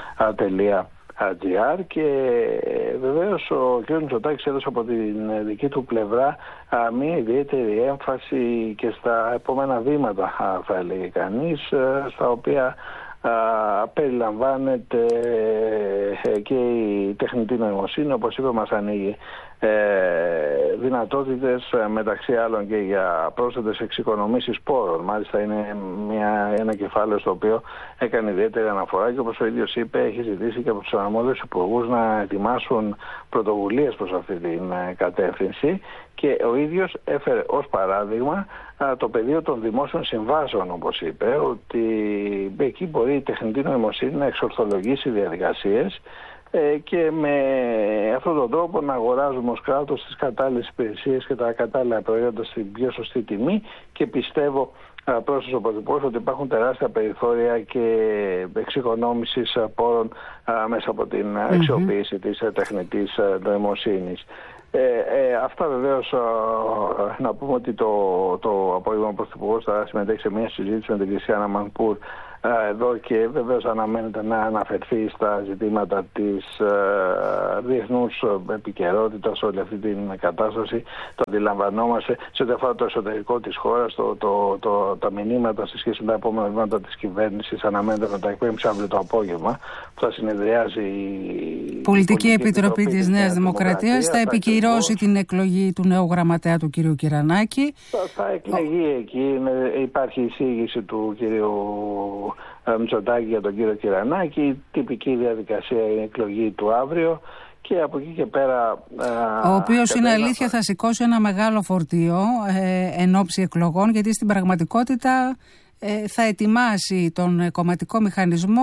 gov.gr, και βεβαίως ο κ. Μητσοτάκης έδωσε από την δική του πλευρά α, μια ιδιαίτερη έμφαση και στα επόμενα βήματα, α, θα έλεγε κανείς, α, στα οποία α, περιλαμβάνεται ε, και η τεχνητή νοημοσύνη, όπως είπε, μας ανοίγει ε, δυνατότητες μεταξύ άλλων και για πρόσθετες εξοικονομήσεις πόρων. Μάλιστα είναι μια, ένα κεφάλαιο στο οποίο έκανε ιδιαίτερη αναφορά και, όπως ο ίδιος είπε, έχει ζητήσει και από τους αρμόδιους υπουργούς να ετοιμάσουν πρωτοβουλίες προς αυτή την κατεύθυνση, και ο ίδιος έφερε ως παράδειγμα το πεδίο των δημόσιων συμβάσεων, όπως είπε, ότι εκεί μπορεί η τεχνητή νοημοσύνη να εξορθολογήσει διαδικασίες και με αυτόν τον τρόπο να αγοράζουμε ως κράτος τις κατάλληλες υπηρεσίες και τα κατάλληλα προϊόντα στην πιο σωστή τιμή. Και πιστεύω, πρόσθεσε ο Πρωθυπουργός, ότι υπάρχουν τεράστια περιθώρια και εξοικονόμησης πόρων μέσα από την αξιοποίηση mm-hmm. της τεχνητής νοημοσύνης. Ε, ε, αυτά βεβαίως, ε, να πούμε ότι το, το απόγευμα ο Πρωθυπουργός θα συμμετέχει σε μια συζήτηση με την Κριστιάνα Μανπούρ ε, εδώ, και βεβαίως αναμένεται να αναφερθεί στα ζητήματα της ε, διεθνούς επικαιρότητας, όλη αυτή την κατάσταση. Το αντιλαμβανόμαστε σε ό,τι αφορά το εσωτερικό της χώρας, το, το, το, τα μηνύματα σε σχέση με τα επόμενα βήματα της κυβέρνησης αναμένεται να τα εκπέμψει αύριο το απόγευμα, που θα συνεδριάζει η Πολιτική η Επιτροπή της Νέας Δημοκρατίας. Θα επικυρώσει την εκλογή του νέου γραμματέα του κ. Κυρανάκη. Θα, θα εκλεγεί εκεί. Είναι, υπάρχει εισήγηση του κ. Μητσοτάκη για τον κύριο Κυρανάκη. Η τυπική διαδικασία είναι η εκλογή του αύριο. Και από εκεί και πέρα, ο οποίος, είναι αλήθεια, θα σηκώσει ένα μεγάλο φορτίο ε, εν ώψη εκλογών, γιατί στην πραγματικότητα ε, θα ετοιμάσει τον κομματικό μηχανισμό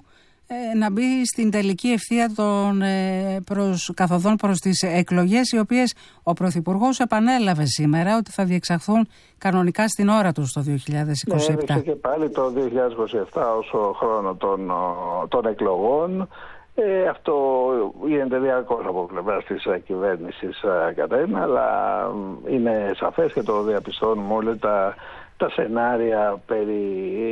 ε, να μπει στην τελική ευθεία των ε, προς, καθοδόν προς τις εκλογές, οι οποίες ο Πρωθυπουργός επανέλαβε σήμερα ότι θα διεξαχθούν κανονικά στην ώρα τους το δύο χιλιάδες είκοσι επτά. Ναι, και πάλι το δύο χιλιάδες είκοσι επτά ως χρόνο των, των εκλογών. Ε, αυτό γίνεται διαρκώς από πλευράς της κυβέρνησης, Κατερίνα, αλλά είναι σαφές και το διαπιστώνουμε όλοι τα, τα σενάρια περί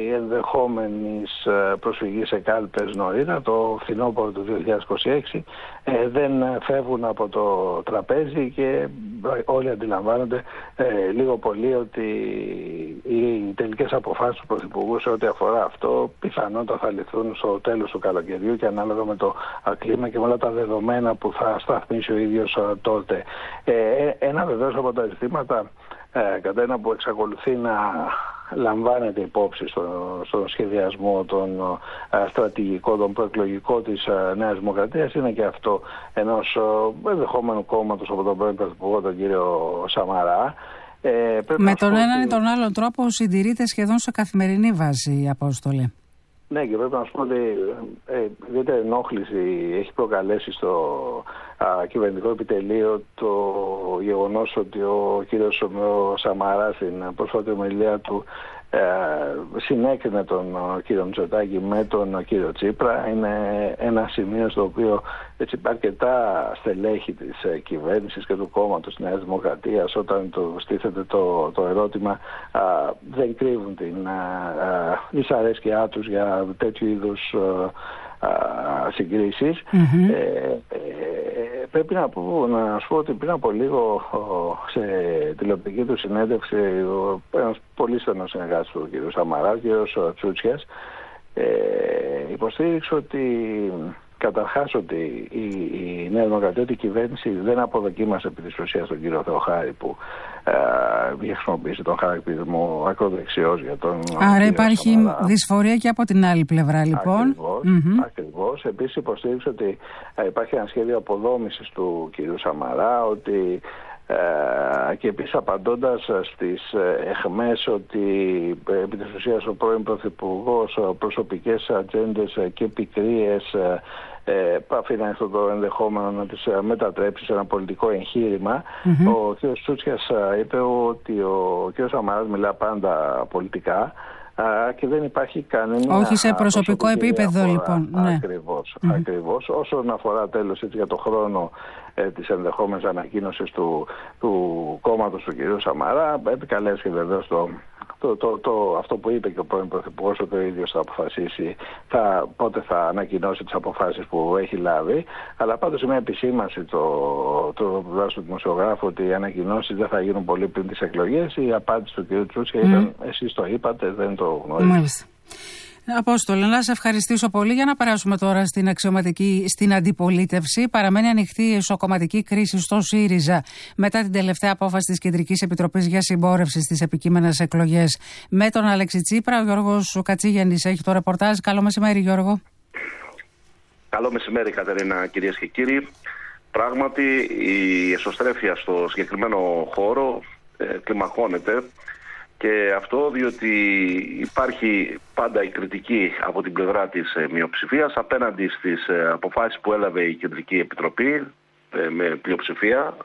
ενδεχόμενης προσφυγής σε κάλπες νωρίτερα, το φθινόπωρο του δύο χιλιάδες είκοσι έξι, ε, δεν φεύγουν από το τραπέζι, και όλοι αντιλαμβάνονται ε, λίγο πολύ ότι οι τελικές αποφάσεις του Πρωθυπουργού σε ό,τι αφορά αυτό πιθανότατα θα ληφθούν στο τέλος του καλοκαιριού, και ανάλογα με το κλίμα και με όλα τα δεδομένα που θα σταθμίσει ο ίδιος τότε. Ε, ένα βεβαίως από τα ζητήματα, Ε, κατά ένα που εξακολουθεί να λαμβάνεται υπόψη στον στο σχεδιασμό των ε, στρατηγικών, των προεκλογικών της ε, Νέας Δημοκρατίας, είναι και αυτό ενός ε, ενδεχόμενου κόμματος από τον πρώην Πρωθυπουργό, τον κύριο Σαμαρά. Ε, με τον έναν ή τον άλλον τρόπο συντηρείται σχεδόν σε καθημερινή βάση, Απόστολε. Ναι, και πρέπει να σου πω ότι ε, ιδιαίτερη ενόχληση έχει προκαλέσει στο α, κυβερνητικό επιτελείο το γεγονός ότι ο κύριος Σαμαράς στην πρόσφατη ομιλία του ε, συνέκρινε τον ο, κύριο Μητσοτάκη με τον ο, κύριο Τσίπρα. Είναι ένα σημείο στο οποίο έτσι, αρκετά στελέχη της ε, κυβέρνησης και του κόμματος Νέας Δημοκρατίας, όταν το στήθεται το, το ερώτημα, α, δεν κρύβουν την α, α, δυσαρέσκειά τους για τέτοιου είδους α, α, συγκρίσεις. Mm-hmm. ε, ε, πρέπει να, πω, να σου πω ότι πριν από λίγο σε τηλεοπτική του συνέντευξη ένας πολύ στενός συνεργάτης του κ. Σαμαρά, ο κ. Τσούτσιας, ε, υποστήριξε ότι καταρχάς ότι η, η Νέα Δημοκρατία, ότι η κυβέρνηση δεν αποδοκίμασε επί της ουσίας τον κύριο Θεοχάρη που είχε χρησιμοποιήσει τον χαρακτηρισμό ακροδεξιός για τον... Άρα υπάρχει Σαμαρά. Δυσφορία και από την άλλη πλευρά λοιπόν. Ακριβώς. Mm-hmm. Ακριβώς. Επίσης υποστήριξε ότι ε, υπάρχει ένα σχέδιο αποδόμησης του κύριου Σαμαρά, ότι ε, και επίσης απαντώντας στις αιχμές ότι ε, επί της ουσίας ο πρώην Πρωθυπουργός προσωπικές ατζέντες και πικρίες Ε, αφήνει αυτό το ενδεχόμενο να τις μετατρέψει σε ένα πολιτικό εγχείρημα. Mm-hmm. Ο κ. Τσούτσιας είπε ότι ο κ. Σαμαράς μιλά πάντα πολιτικά α, και δεν υπάρχει κανένα... Όχι σε προσωπικό επίπεδο αφορά. Λοιπόν. Ναι. Ακριβώς, mm-hmm. ακριβώς. Όσον αφορά τέλος έτσι, για το χρόνο ε, της ενδεχόμενης ανακοίνωσης του, του κόμματος του κ. Σαμαρά, επικαλέσει βεβαίως το... Το, το, το, αυτό που είπε και ο πρώην Πρωθυπουργός, ότι ο ίδιος θα αποφασίσει θα, πότε θα ανακοινώσει τις αποφάσεις που έχει λάβει. Αλλά πάντως είναι μια επισήμανση το, το, το, του δημοσιογράφου ότι οι ανακοινώσεις δεν θα γίνουν πολύ πριν τις εκλογές. Η απάντηση του κ. Τσούτσια mm. ήταν εσείς το είπατε, δεν το γνωρίζετε. Απόστολε, να σε ευχαριστήσω πολύ. Για να περάσουμε τώρα στην αξιωματική, στην αντιπολίτευση. Παραμένει ανοιχτή η ισοκομματική κρίση στο ΣΥΡΙΖΑ μετά την τελευταία απόφαση της Κεντρικής Επιτροπής για συμπόρευση στις επικείμενες εκλογές με τον Αλέξη Τσίπρα. Ο Γιώργος Κατσίγιαννης έχει το ρεπορτάζ. Καλό μεσημέρι, Γιώργο. Καλό μεσημέρι, Κατερίνα, κυρίες και κύριοι. Πράγματι, η εσωστρέφεια στο συγκεκριμένο χώρο ε, κλιμακώνεται. Και αυτό διότι υπάρχει πάντα η κριτική από την πλευρά της μειοψηφίας απέναντι στις αποφάσεις που έλαβε η Κεντρική Επιτροπή με πλειοψηφία,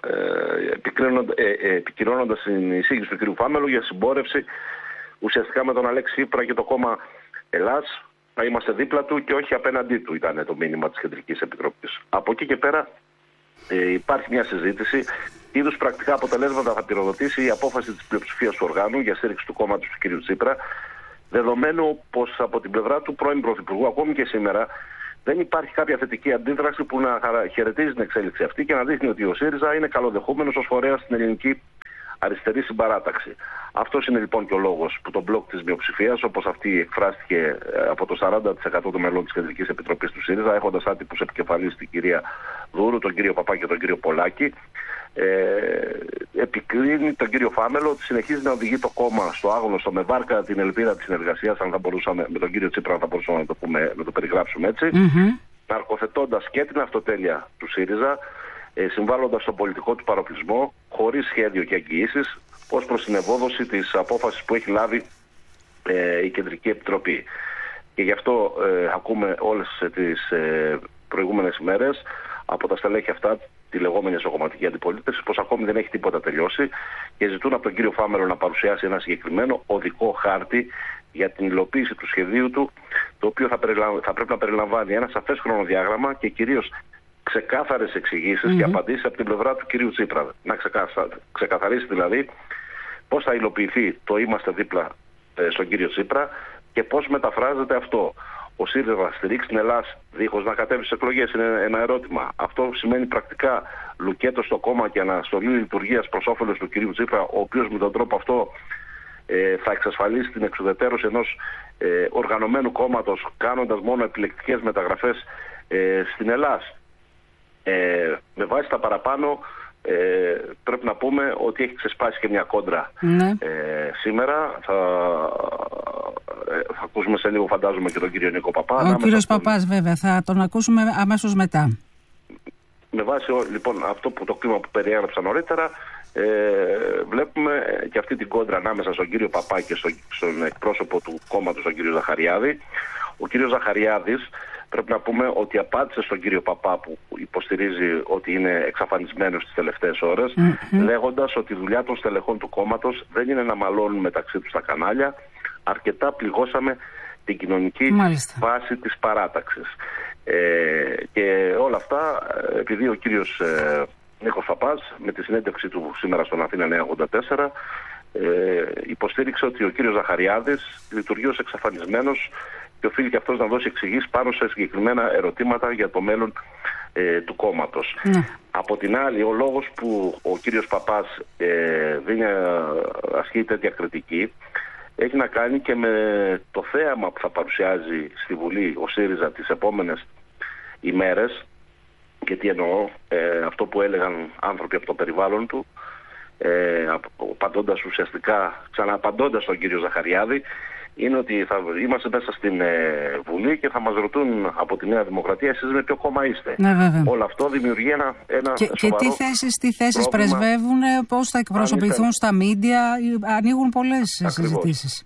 επικυρώνοντας την εισήγηση του κ. Φάμελου για συμπόρευση ουσιαστικά με τον Αλέξη Τσίπρα και το κόμμα Ελλάς, να είμαστε δίπλα του και όχι απέναντί του, ήταν το μήνυμα της Κεντρικής Επιτροπής. Από εκεί και πέρα ε, υπάρχει μια συζήτηση. Είδους πρακτικά αποτελέσματα θα πυροδοτήσει η απόφαση της πλειοψηφίας του οργάνου για στήριξη του κόμματος του κ. Τσίπρα, δεδομένου πως από την πλευρά του πρώην Πρωθυπουργού, ακόμη και σήμερα, δεν υπάρχει κάποια θετική αντίδραση που να χαιρετίζει την εξέλιξη αυτή και να δείχνει ότι ο ΣΥΡΙΖΑ είναι καλοδεχούμενος ως φορέας στην ελληνική αριστερή συμπαράταξη. Αυτός είναι λοιπόν και ο λόγος που το μπλοκ της μειοψηφίας, όπως αυτή εκφράστηκε από το σαράντα τοις εκατό των μελών της Κεντρικής Επιτροπής του ΣΥΡΙΖΑ, έχοντας άτυπους επικεφαλής την κυρία Δούρου, τον κύριο Παπά και τον κύριο Πολάκη, ε, επικρίνει τον κύριο Φάμελο ότι συνεχίζει να οδηγεί το κόμμα στο άγνωστο με βάρκα την ελπίδα της συνεργασίας, αν θα μπορούσαμε, με τον κύριο Τσίπρα, αν θα μπορούσαμε να το, πούμε, να το περιγράψουμε έτσι, mm-hmm. ναρκοθετώντας και την αυτοτέλεια του ΣΥΡΙΖΑ, ε, συμβάλλοντας στον πολιτικό του παροπλισμό, χωρίς σχέδιο και εγγυήσεις, ως προς την ευόδοση της απόφασης που έχει λάβει ε, η Κεντρική Επιτροπή. Και γι' αυτό ε, ακούμε όλες τις ε, προηγούμενες ημέρες από τα στελέχη αυτά, τη λεγόμενη εσωκομματική αντιπολίτευση, πως ακόμη δεν έχει τίποτα τελειώσει και ζητούν από τον κύριο Φάμελο να παρουσιάσει ένα συγκεκριμένο οδικό χάρτη για την υλοποίηση του σχεδίου του, το οποίο θα, περιλαμβ... θα πρέπει να περιλαμβάνει ένα σαφές χρονοδιάγραμμα και κυρίως ξεκάθαρες εξηγήσεις mm-hmm. και απαντήσεις από την πλευρά του κυρίου Τσίπρα. Να ξεκαθα... ξεκαθαρίσει δηλαδή πώς θα υλοποιηθεί το είμαστε δίπλα ε, στον κύριο Τσίπρα και πώς μεταφράζεται αυτό. Ο ΣΥΡΙΖΑ θα στηρίξει την Ελλάδα δίχως να κατέβει στις εκλογές, είναι ένα ερώτημα. Αυτό σημαίνει πρακτικά λουκέτο στο κόμμα και αναστολή λειτουργίας προς όφελος του κυρίου Τσίπρα, ο οποίος με τον τρόπο αυτό ε, θα εξασφαλίσει την εξουδετερώση ενός ε, οργανωμένου κόμματος, κάνοντας μόνο επιλεκτικές μεταγραφές ε, στην Ελλάδα. Ε, με βάση τα παραπάνω, ε, πρέπει να πούμε ότι έχει ξεσπάσει και μια κόντρα ναι. ε, σήμερα. Θα, ε, θα ακούσουμε σε λίγο, φαντάζομαι, και τον κύριο Νίκο Παπά. Ο κύριος τον... Παπάς, βέβαια, θα τον ακούσουμε αμέσως μετά. Με βάση λοιπόν αυτό που το κλίμα που περιέγραψα νωρίτερα, ε, βλέπουμε και αυτή την κόντρα ανάμεσα στον κύριο Παπά και στο, στον εκπρόσωπο του κόμματος, τον κύριο Ζαχαριάδη. Ο κύριος Ζαχαριάδης, πρέπει να πούμε ότι απάντησε στον κύριο Παπά που υποστηρίζει ότι είναι εξαφανισμένος τις τελευταίες ώρες, mm-hmm. λέγοντας ότι η δουλειά των στελεχών του κόμματος δεν είναι να μαλώνουν μεταξύ τους τα κανάλια, αρκετά πληγώσαμε την κοινωνική Μάλιστα. βάση της παράταξης. Ε, και όλα αυτά, επειδή ο κύριος ε, Νίκος Παπάς με τη συνέντευξη του σήμερα στον Αθήνα Νέα ογδόντα τέσσερα ε, υποστήριξε ότι ο κύριος Ζαχαριάδης λειτουργεί ως εξαφανισμένος και οφείλει και αυτός να δώσει εξηγήσεις πάνω σε συγκεκριμένα ερωτήματα για το μέλλον ε, του κόμματος. Ναι. Από την άλλη, ο λόγος που ο κύριος Παπάς ε, δεν ασκεί τέτοια κριτική έχει να κάνει και με το θέαμα που θα παρουσιάζει στη Βουλή ο ΣΥΡΙΖΑ τις επόμενες ημέρες. Και τι εννοώ, ε, αυτό που έλεγαν άνθρωποι από το περιβάλλον του, ε, απαντώντας ουσιαστικά, ξαναπαντώντας τον κύριο Ζαχαριάδη, είναι ότι θα είμαστε μέσα στην ε, Βουλή και θα μας ρωτούν από τη Νέα Δημοκρατία εσείς με ποιο κόμμα είστε. Ναι, όλο αυτό δημιουργεί ένα, ένα και, σοβαρό και τι θέσεις, τι θέσεις πρόβλημα. Πρεσβεύουν, πώς θα εκπροσωπηθούν στα μίντια, ανοίγουν πολλές συζητήσεις.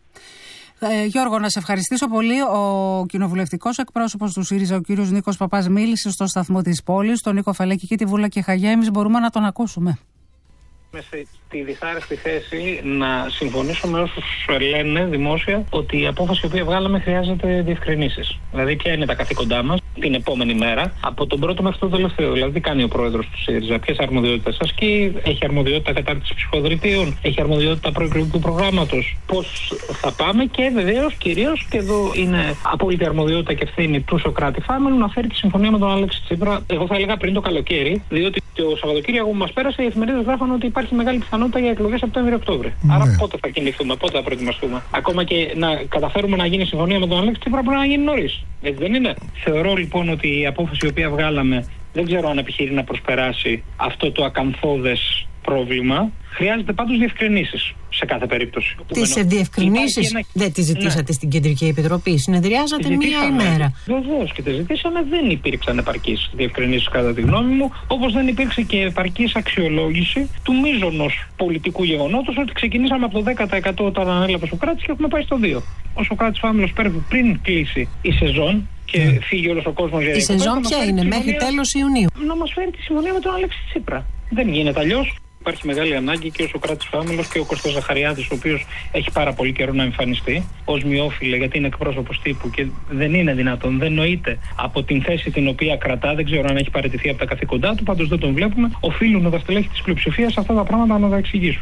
Ε, Γιώργο, να σε ευχαριστήσω πολύ. Ο κοινοβουλευτικός εκπρόσωπος του ΣΥΡΙΖΑ, ο κύριος Νίκος Παπάς, μίλησε στο σταθμό της πόλης, τον Νίκο Φαλέκη και τη Βούλα και Χαγιά. Εμείς μπορούμε να τον ακούσουμε. Είμαι στη δυσάρεστη θέση να συμφωνήσω με όσους λένε δημόσια ότι η απόφαση η οποία βγάλαμε χρειάζεται διευκρινήσεις. Δηλαδή, ποια είναι τα καθήκοντά μας την επόμενη μέρα, από τον πρώτο μέχρι τον τελευταίο. Δηλαδή, τι κάνει ο πρόεδρος του ΣΥΡΙΖΑ, ποιες αρμοδιότητες ασκεί, έχει αρμοδιότητα κατάρτισης ψηφοδελτίων, έχει αρμοδιότητα προεκλογικού προγράμματος, πώς θα πάμε και βεβαίως κυρίως, και εδώ είναι απόλυτη αρμοδιότητα και ευθύνη του Σωκράτη Φάμελου, να φέρει τη συμφωνία με τον Αλέξη Τσίπρα. Εγώ θα έλεγα πριν το καλοκαίρι, διότι το Σαββατοκύριακο που μας πέρασε οι εφημερίδες γράφαν ότι υπάρχει μεγάλη πιθανότητα για εκλογές Σεπτέμβριο-Οκτώβριο. Ναι. Άρα πότε θα κινηθούμε, πότε θα προετοιμαστούμε. Ακόμα και να καταφέρουμε να γίνει συμφωνία με τον Αλέξη Τσίπρα πρέπει να γίνει νωρίς. Έτσι δεν είναι? Θεωρώ λοιπόν ότι η απόφαση η οποία βγάλαμε δεν ξέρω αν επιχειρεί να προσπεράσει αυτό το ακαμφώδες πρόβλημα. Χρειάζεται πάντως διευκρινήσεις σε κάθε περίπτωση. Τις διευκρινήσεις ένα... δεν τις ζητήσατε ναι. στην Κεντρική Επιτροπή. Συνεδριάζατε μία ημέρα. Βεβαίως και τις ζητήσαμε. Δεν υπήρξαν επαρκείς διευκρινήσεις κατά τη γνώμη μου. Όπως δεν υπήρξε και επαρκής αξιολόγηση του μείζωνος πολιτικού γεγονότος ότι ξεκινήσαμε από το δέκα τοις εκατό όταν ανέλαβε ο Σωκράτης και έχουμε πάει στο δύο. Ο Σωκράτης Φάμελος πρέπει πριν κλείσει η σεζόν και mm. φύγει όλος ο κόσμος για η σεζόν ποια είναι, μέχρι τέλος Ιουνίου. Να μας φέρει τη συμφωνία με τον Αλέξη Τσίπρα. Δεν γίνεται αλλιώς. Υπάρχει μεγάλη ανάγκη και ο Σωκράτης Φάμελος και ο Κώστας Ζαχαριάδης, ο οποίος έχει πάρα πολύ καιρό να εμφανιστεί ως μειόφιλε, γιατί είναι εκπρόσωπος τύπου και δεν είναι δυνατόν, δεν νοείται από την θέση την οποία κρατά. Δεν ξέρω αν έχει παραιτηθεί από τα καθήκοντά του, πάντως δεν τον βλέπουμε. Οφείλουν τα στελέχη της πλειοψηφίας αυτά τα πράγματα να τα εξηγήσουν.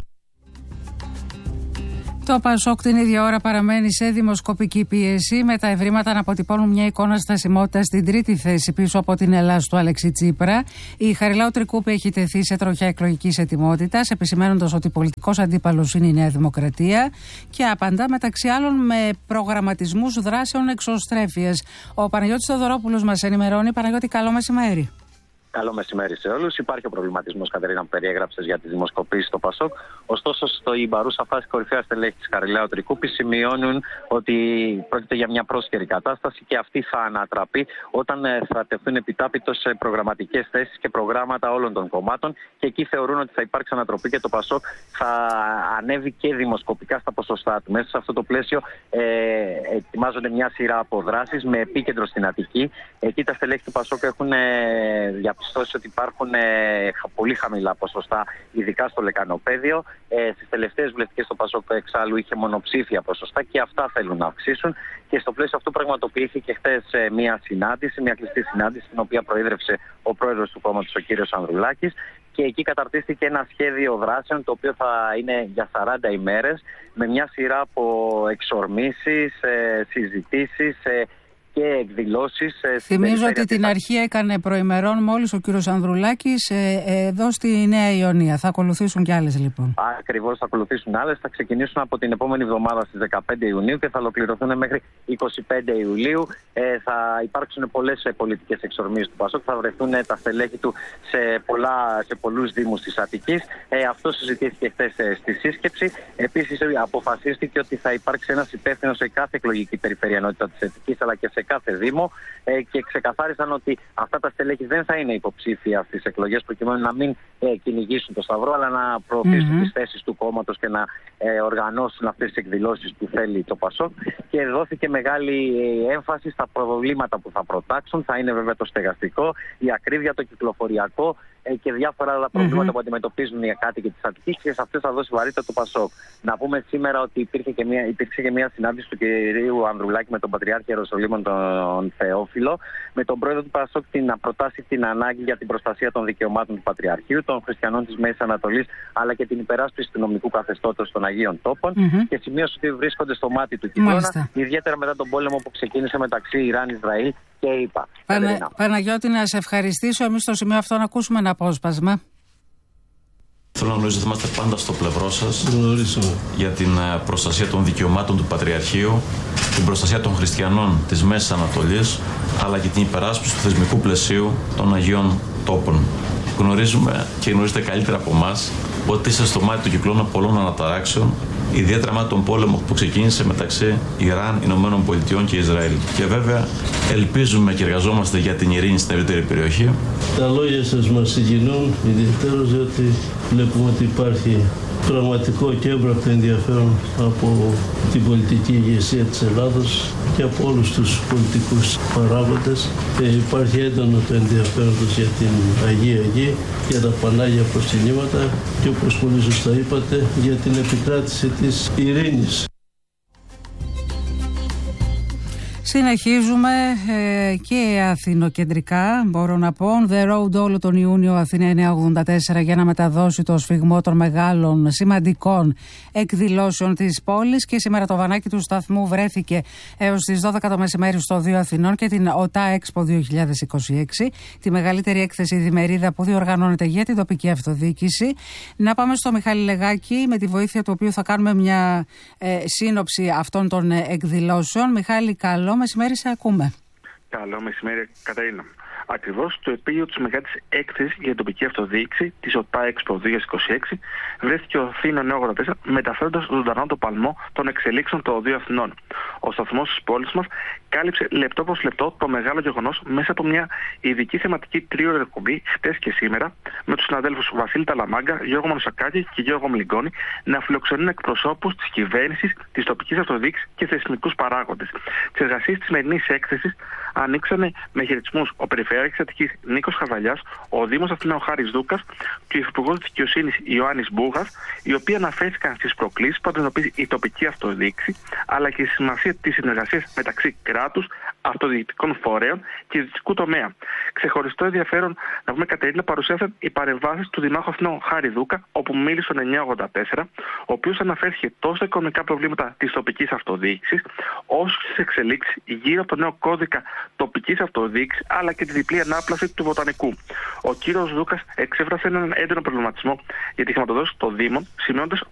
Το ΠΑΣΟΚ την ίδια ώρα παραμένει σε δημοσκοπική πίεση, με τα ευρήματα να αποτυπώνουν μια εικόνα στασιμότητας στην τρίτη θέση πίσω από την Ελλάς του Αλέξη Τσίπρα. Η Χαριλάου Τρικούπη έχει τεθεί σε τροχιά εκλογικής ετοιμότητας, επισημαίνοντας ότι πολιτικός αντίπαλος είναι η Νέα Δημοκρατία και απαντά μεταξύ άλλων με προγραμματισμούς δράσεων εξωστρέφειας. Ο Παναγιώτης Θεοδωρόπουλος μας ενημερώνει. Παναγιώτη, καλό μεσημέρι. Καλό μεσημέρι σε όλους. Υπάρχει ο προβληματισμός, Κατερίνα, που περιέγραψες για τις δημοσκοπήσεις στο ΠΑΣΟΚ. Ωστόσο, στο η παρούσα φάση, κορυφαία στελέχη της Χαριλάου Τρικούπη σημειώνουν ότι πρόκειται για μια πρόσκαιρη κατάσταση και αυτή θα ανατραπεί όταν θα τεθούν επιτάπητος σε προγραμματικές θέσεις και προγράμματα όλων των κομμάτων. Και εκεί θεωρούν ότι θα υπάρξει ανατροπή και το ΠΑΣΟΚ θα ανέβει και δημοσκοπικά στα ποσοστά του. Μέσα σε αυτό το πλαίσιο ε, ετοιμάζονται μια σειρά από δράσεις με επίκεντρο στην Αττική. Εκεί τα στελέχη του ΠΑΣΟΚ έχουν ε, διαπιστώσει ότι υπάρχουν ε, πολύ χαμηλά ποσοστά, ειδικά στο λεκανοπέδιο. Ε, στις τελευταίες βουλευτικές το ΠΑΣΟΚ εξάλλου είχε μονοψήφια ποσοστά και αυτά θέλουν να αυξήσουν. Και στο πλαίσιο αυτό πραγματοποιήθηκε χθες ε, μια συνάντηση, μια κλειστή συνάντηση, την οποία προείδρευσε ο πρόεδρος του κόμματος, ο κύριος Ανδρουλάκης. Και εκεί καταρτίστηκε ένα σχέδιο δράσεων, το οποίο θα είναι για σαράντα ημέρες, με μια σειρά από εξορμήσεις, ε, συζητήσεις, ε, και εκδηλώσεις. Θυμίζω ότι την αρχή έκανε προημερών μόλις ο κύριος Ανδρουλάκης ε, ε, εδώ στη Νέα Ιωνία. Θα ακολουθήσουν κι άλλες λοιπόν. Ακριβώς, θα ακολουθήσουν άλλες. Θα ξεκινήσουν από την επόμενη εβδομάδα στις δεκαπέντε Ιουνίου και θα ολοκληρωθούν μέχρι είκοσι πέντε Ιουλίου. Ε, θα υπάρξουν πολλές πολιτικές εξορμήσεις του ΠΑΣΟΚ. Θα βρεθούν τα στελέχη του σε, πολλά, σε πολλούς δήμους της Αττικής. Ε, αυτό συζητήθηκε χθες ε, στη σύσκεψη. Επίσης, αποφασίστηκε ότι θα υπάρξει ένας υπεύθυνος σε κάθε εκλογική περιφερειανότητα της Αττικής αλλά και σε κάθε δήμο ε, και ξεκαθάρισαν ότι αυτά τα στελέχη δεν θα είναι υποψήφια στις εκλογές προκειμένου να μην ε, κυνηγήσουν το σταυρό αλλά να προωθήσουν mm-hmm. τις θέσεις του κόμματος και να ε, οργανώσουν αυτές τις εκδηλώσεις που θέλει το ΠΑΣΟΚ. Και δόθηκε μεγάλη έμφαση στα προβλήματα που θα προτάξουν. Θα είναι βέβαια το στεγαστικό, η ακρίβεια, το κυκλοφοριακό, και διάφορα άλλα προβλήματα Mm-hmm. που αντιμετωπίζουν οι κάτοικοι της Αττικής και σε αυτές θα δώσει βαρύτητα το Πασόκ. Να πούμε σήμερα ότι υπήρχε και μια, υπήρξε και μια συνάντηση του κυρίου Ανδρουλάκη με τον Πατριάρχη Ιεροσολύμων τον Θεόφιλο, με τον πρόεδρο του Πασόκ να προτάσει την ανάγκη για την προστασία των δικαιωμάτων του Πατριαρχείου, των χριστιανών της Μέσης Ανατολής, αλλά και την υπεράσπιση του νομικού καθεστώτος των Αγίων Τόπων. Mm-hmm. Και σημείωσε ότι βρίσκονται στο μάτι του κυκλώνα, ιδιαίτερα μετά τον πόλεμο που ξεκίνησε μεταξύ Ιράν, Ισραήλ και ΗΠΑ. Πανα... Παναγιώτη, να σε ευχαριστήσω. Εμείς στο σημείο αυτό να ακούσουμε ένα απόσπασμα. Θέλω να γνωρίζετε ότι είμαστε πάντα στο πλευρό σας για την προστασία των δικαιωμάτων του Πατριαρχείου, την προστασία των χριστιανών της Μέσης Ανατολής, αλλά και την υπεράσπιση του θεσμικού πλαισίου των Αγίων Τόπων. Γνωρίζουμε και γνωρίζετε καλύτερα από εμάς ότι είστε στο μάτι του κυκλώνα πολλών αναταράξεων, ιδιαίτερα μετά τον πόλεμο που ξεκίνησε μεταξύ Ιράν, Ηνωμένων Πολιτειών και Ισραήλ. Και βέβαια ελπίζουμε και εργαζόμαστε για την ειρήνη στην ευρύτερη περιοχή. Τα λόγια σας μας συγκινούν ιδιαίτερα, διότι βλέπουμε ότι υπάρχει πραγματικό και έμπρακτο ενδιαφέρον από την πολιτική ηγεσία της Ελλάδος και από όλους τους πολιτικούς παράγοντες. Και υπάρχει έντονο το ενδιαφέρον τους για την Αγία Γη, για τα Πανάγια προσκυνήματα και, όπως πολύ σωστά είπατε, για την επικράτηση της ειρήνης. Συνεχίζουμε ε, και αθηνοκεντρικά, μπορώ να πω. On the road όλο τον Ιούνιο Αθήνα εννιακόσια ογδόντα τέσσερα για να μεταδώσει το σφιγμό των μεγάλων σημαντικών εκδηλώσεων της πόλης. Και σήμερα το βανάκι του σταθμού βρέθηκε έως τις δώδεκα το μεσημέρι στο Δίο Αθηνών και την ΟΤΑ Expo δύο χιλιάδες είκοσι έξι, τη μεγαλύτερη έκθεση διμερίδα που διοργανώνεται για την τοπική αυτοδιοίκηση. Να πάμε στο Μιχάλη Λεγάκη, με τη βοήθεια του οποίου θα κάνουμε μια ε, σύνοψη αυτών των ε, εκδηλώσεων. Μιχάλη, καλό μεσημέρι, σε ακούμε. Καλό μεσημέρι, Καταρίνα. Ακριβώς το επίγειο της μεγάλης έκθεσης για την τοπική αυτοδιοίκηση της ΟΤΑ Expo δύο χιλιάδες είκοσι έξι βρέθηκε ο Αθήνα εννιακόσια ογδόντα τέσσερα, μεταφέροντας ζωντανό το παλμό των εξελίξεων των Οδείων Αθηνών. Ο σταθμός της πόλης μας κάλυψε λεπτό προς λεπτό το μεγάλο γεγονός μέσα από μια ειδική θεματική τρίωρη εκπομπή χτες και σήμερα, με τους συναδέλφους Βασίλη Ταλαμάγκα, Γιώργο Μανουσακάκη και Γιώργο Μλιγκόνη να φιλοξενούν εκπροσώπους της κυβέρνησης, της τοπικής αυτοδιοίκησης και θεσμικούς παράγοντες. Τις εργασίες της σημερινής έκθεσης ανοίξανε με χαιρετισμούς ο Περιφερειάρχης Αττικής Νίκος Χαρδαλιάς, ο Δήμος Αθηναίων Χάρης Δούκας και ο Υφυπουργός Δικαιοσύνης Ιωάννης Μπούγας, οι οποίοι αναφέρθηκαν στις προκλήσεις που αντιμετωπίζει η τοπική αυτοδιοίκηση, αλλά και στη σημασία της συνεργασίας μεταξύ κράτους, αυτοδιοικητικών φορέων και ιδιωτικού τομέα. Ξεχωριστό ενδιαφέρον να πούμε, Κατερίνα, παρουσίασαν οι παρεμβάσεις του Δημάρχου Αθηνών Χάρη Δούκα, όπου μίλησε ο εννιακόσια ογδόντα τέσσερα, ο οποίος αναφέρθηκε τόσο στα οικονομικά προβλήματα της τοπικής αυτοδιοίκησης, όσο στις εξελίξεις γύρω από το νέο κώδικα τοπικής αυτοδιοίκησης, αλλά και τη διπλή ανάπλαση του Βοτανικού. Ο κύριος Δούκας εξέφρασε έναν έντονο προβληματισμό για τη χρηματοδότηση των Δήμων, σημειώνοντας